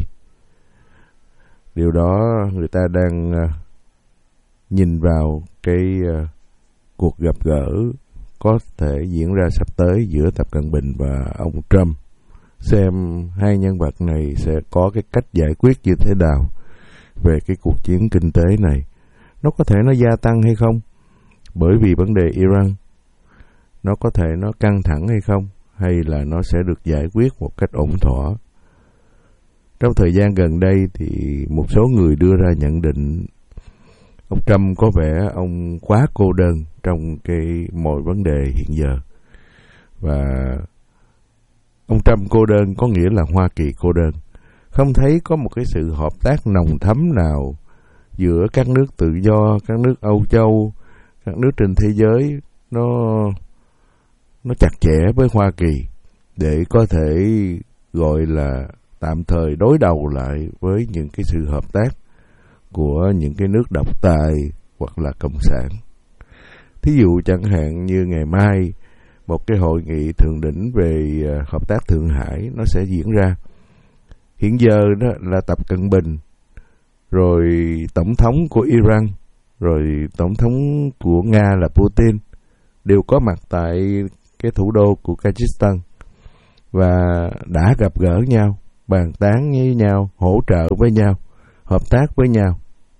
Điều đó người ta đang uh, nhìn vào cái uh, cuộc gặp gỡ có thể diễn ra sắp tới giữa Tập Cận Bình và ông Trump, xem hai nhân vật này sẽ có cái cách giải quyết như thế nào về cái cuộc chiến kinh tế này. Nó có thể nó gia tăng hay không bởi vì vấn đề Iran, nó có thể nó căng thẳng hay không, hay là nó sẽ được giải quyết một cách ổn thỏa. Trong thời gian gần đây thì một số người đưa ra nhận định ông Trump có vẻ ông quá cô đơn trong cái mọi vấn đề hiện giờ. Và ông Trump cô đơn có nghĩa là Hoa Kỳ cô đơn. Không thấy có một cái sự hợp tác nồng thắm nào giữa các nước tự do, các nước Âu Châu, các nước trên thế giới nó nó chặt chẽ với Hoa Kỳ để có thể gọi là tạm thời đối đầu lại với những cái sự hợp tác của những cái nước độc tài hoặc là cộng sản. Thí dụ chẳng hạn như ngày mai một cái hội nghị thượng đỉnh về hợp tác Thượng Hải nó sẽ diễn ra. Hiện giờ đó là Tập Cận Bình, rồi tổng thống của Iran, rồi tổng thống của Nga là Putin đều có mặt tại cái thủ đô của Kazakhstan và đã gặp gỡ nhau, bàn tán với nhau, hỗ trợ với nhau, hợp tác với nhau.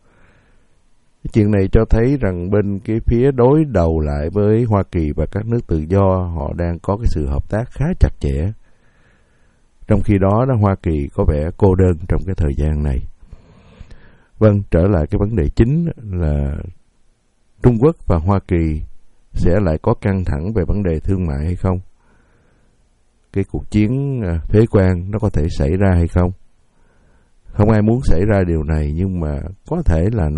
Cái chuyện này cho thấy rằng bên cái phía đối đầu lại với Hoa Kỳ và các nước tự do, họ đang có cái sự hợp tác khá chặt chẽ. Trong khi đó, đó Hoa Kỳ có vẻ cô đơn trong cái thời gian này. Vâng, trở lại cái vấn đề chính là Trung Quốc và Hoa Kỳ sẽ lại có căng thẳng về vấn đề thương mại hay không? Cái cuộc chiến thuế quan nó có thể xảy ra hay không? Không ai muốn xảy ra điều này, nhưng mà có thể là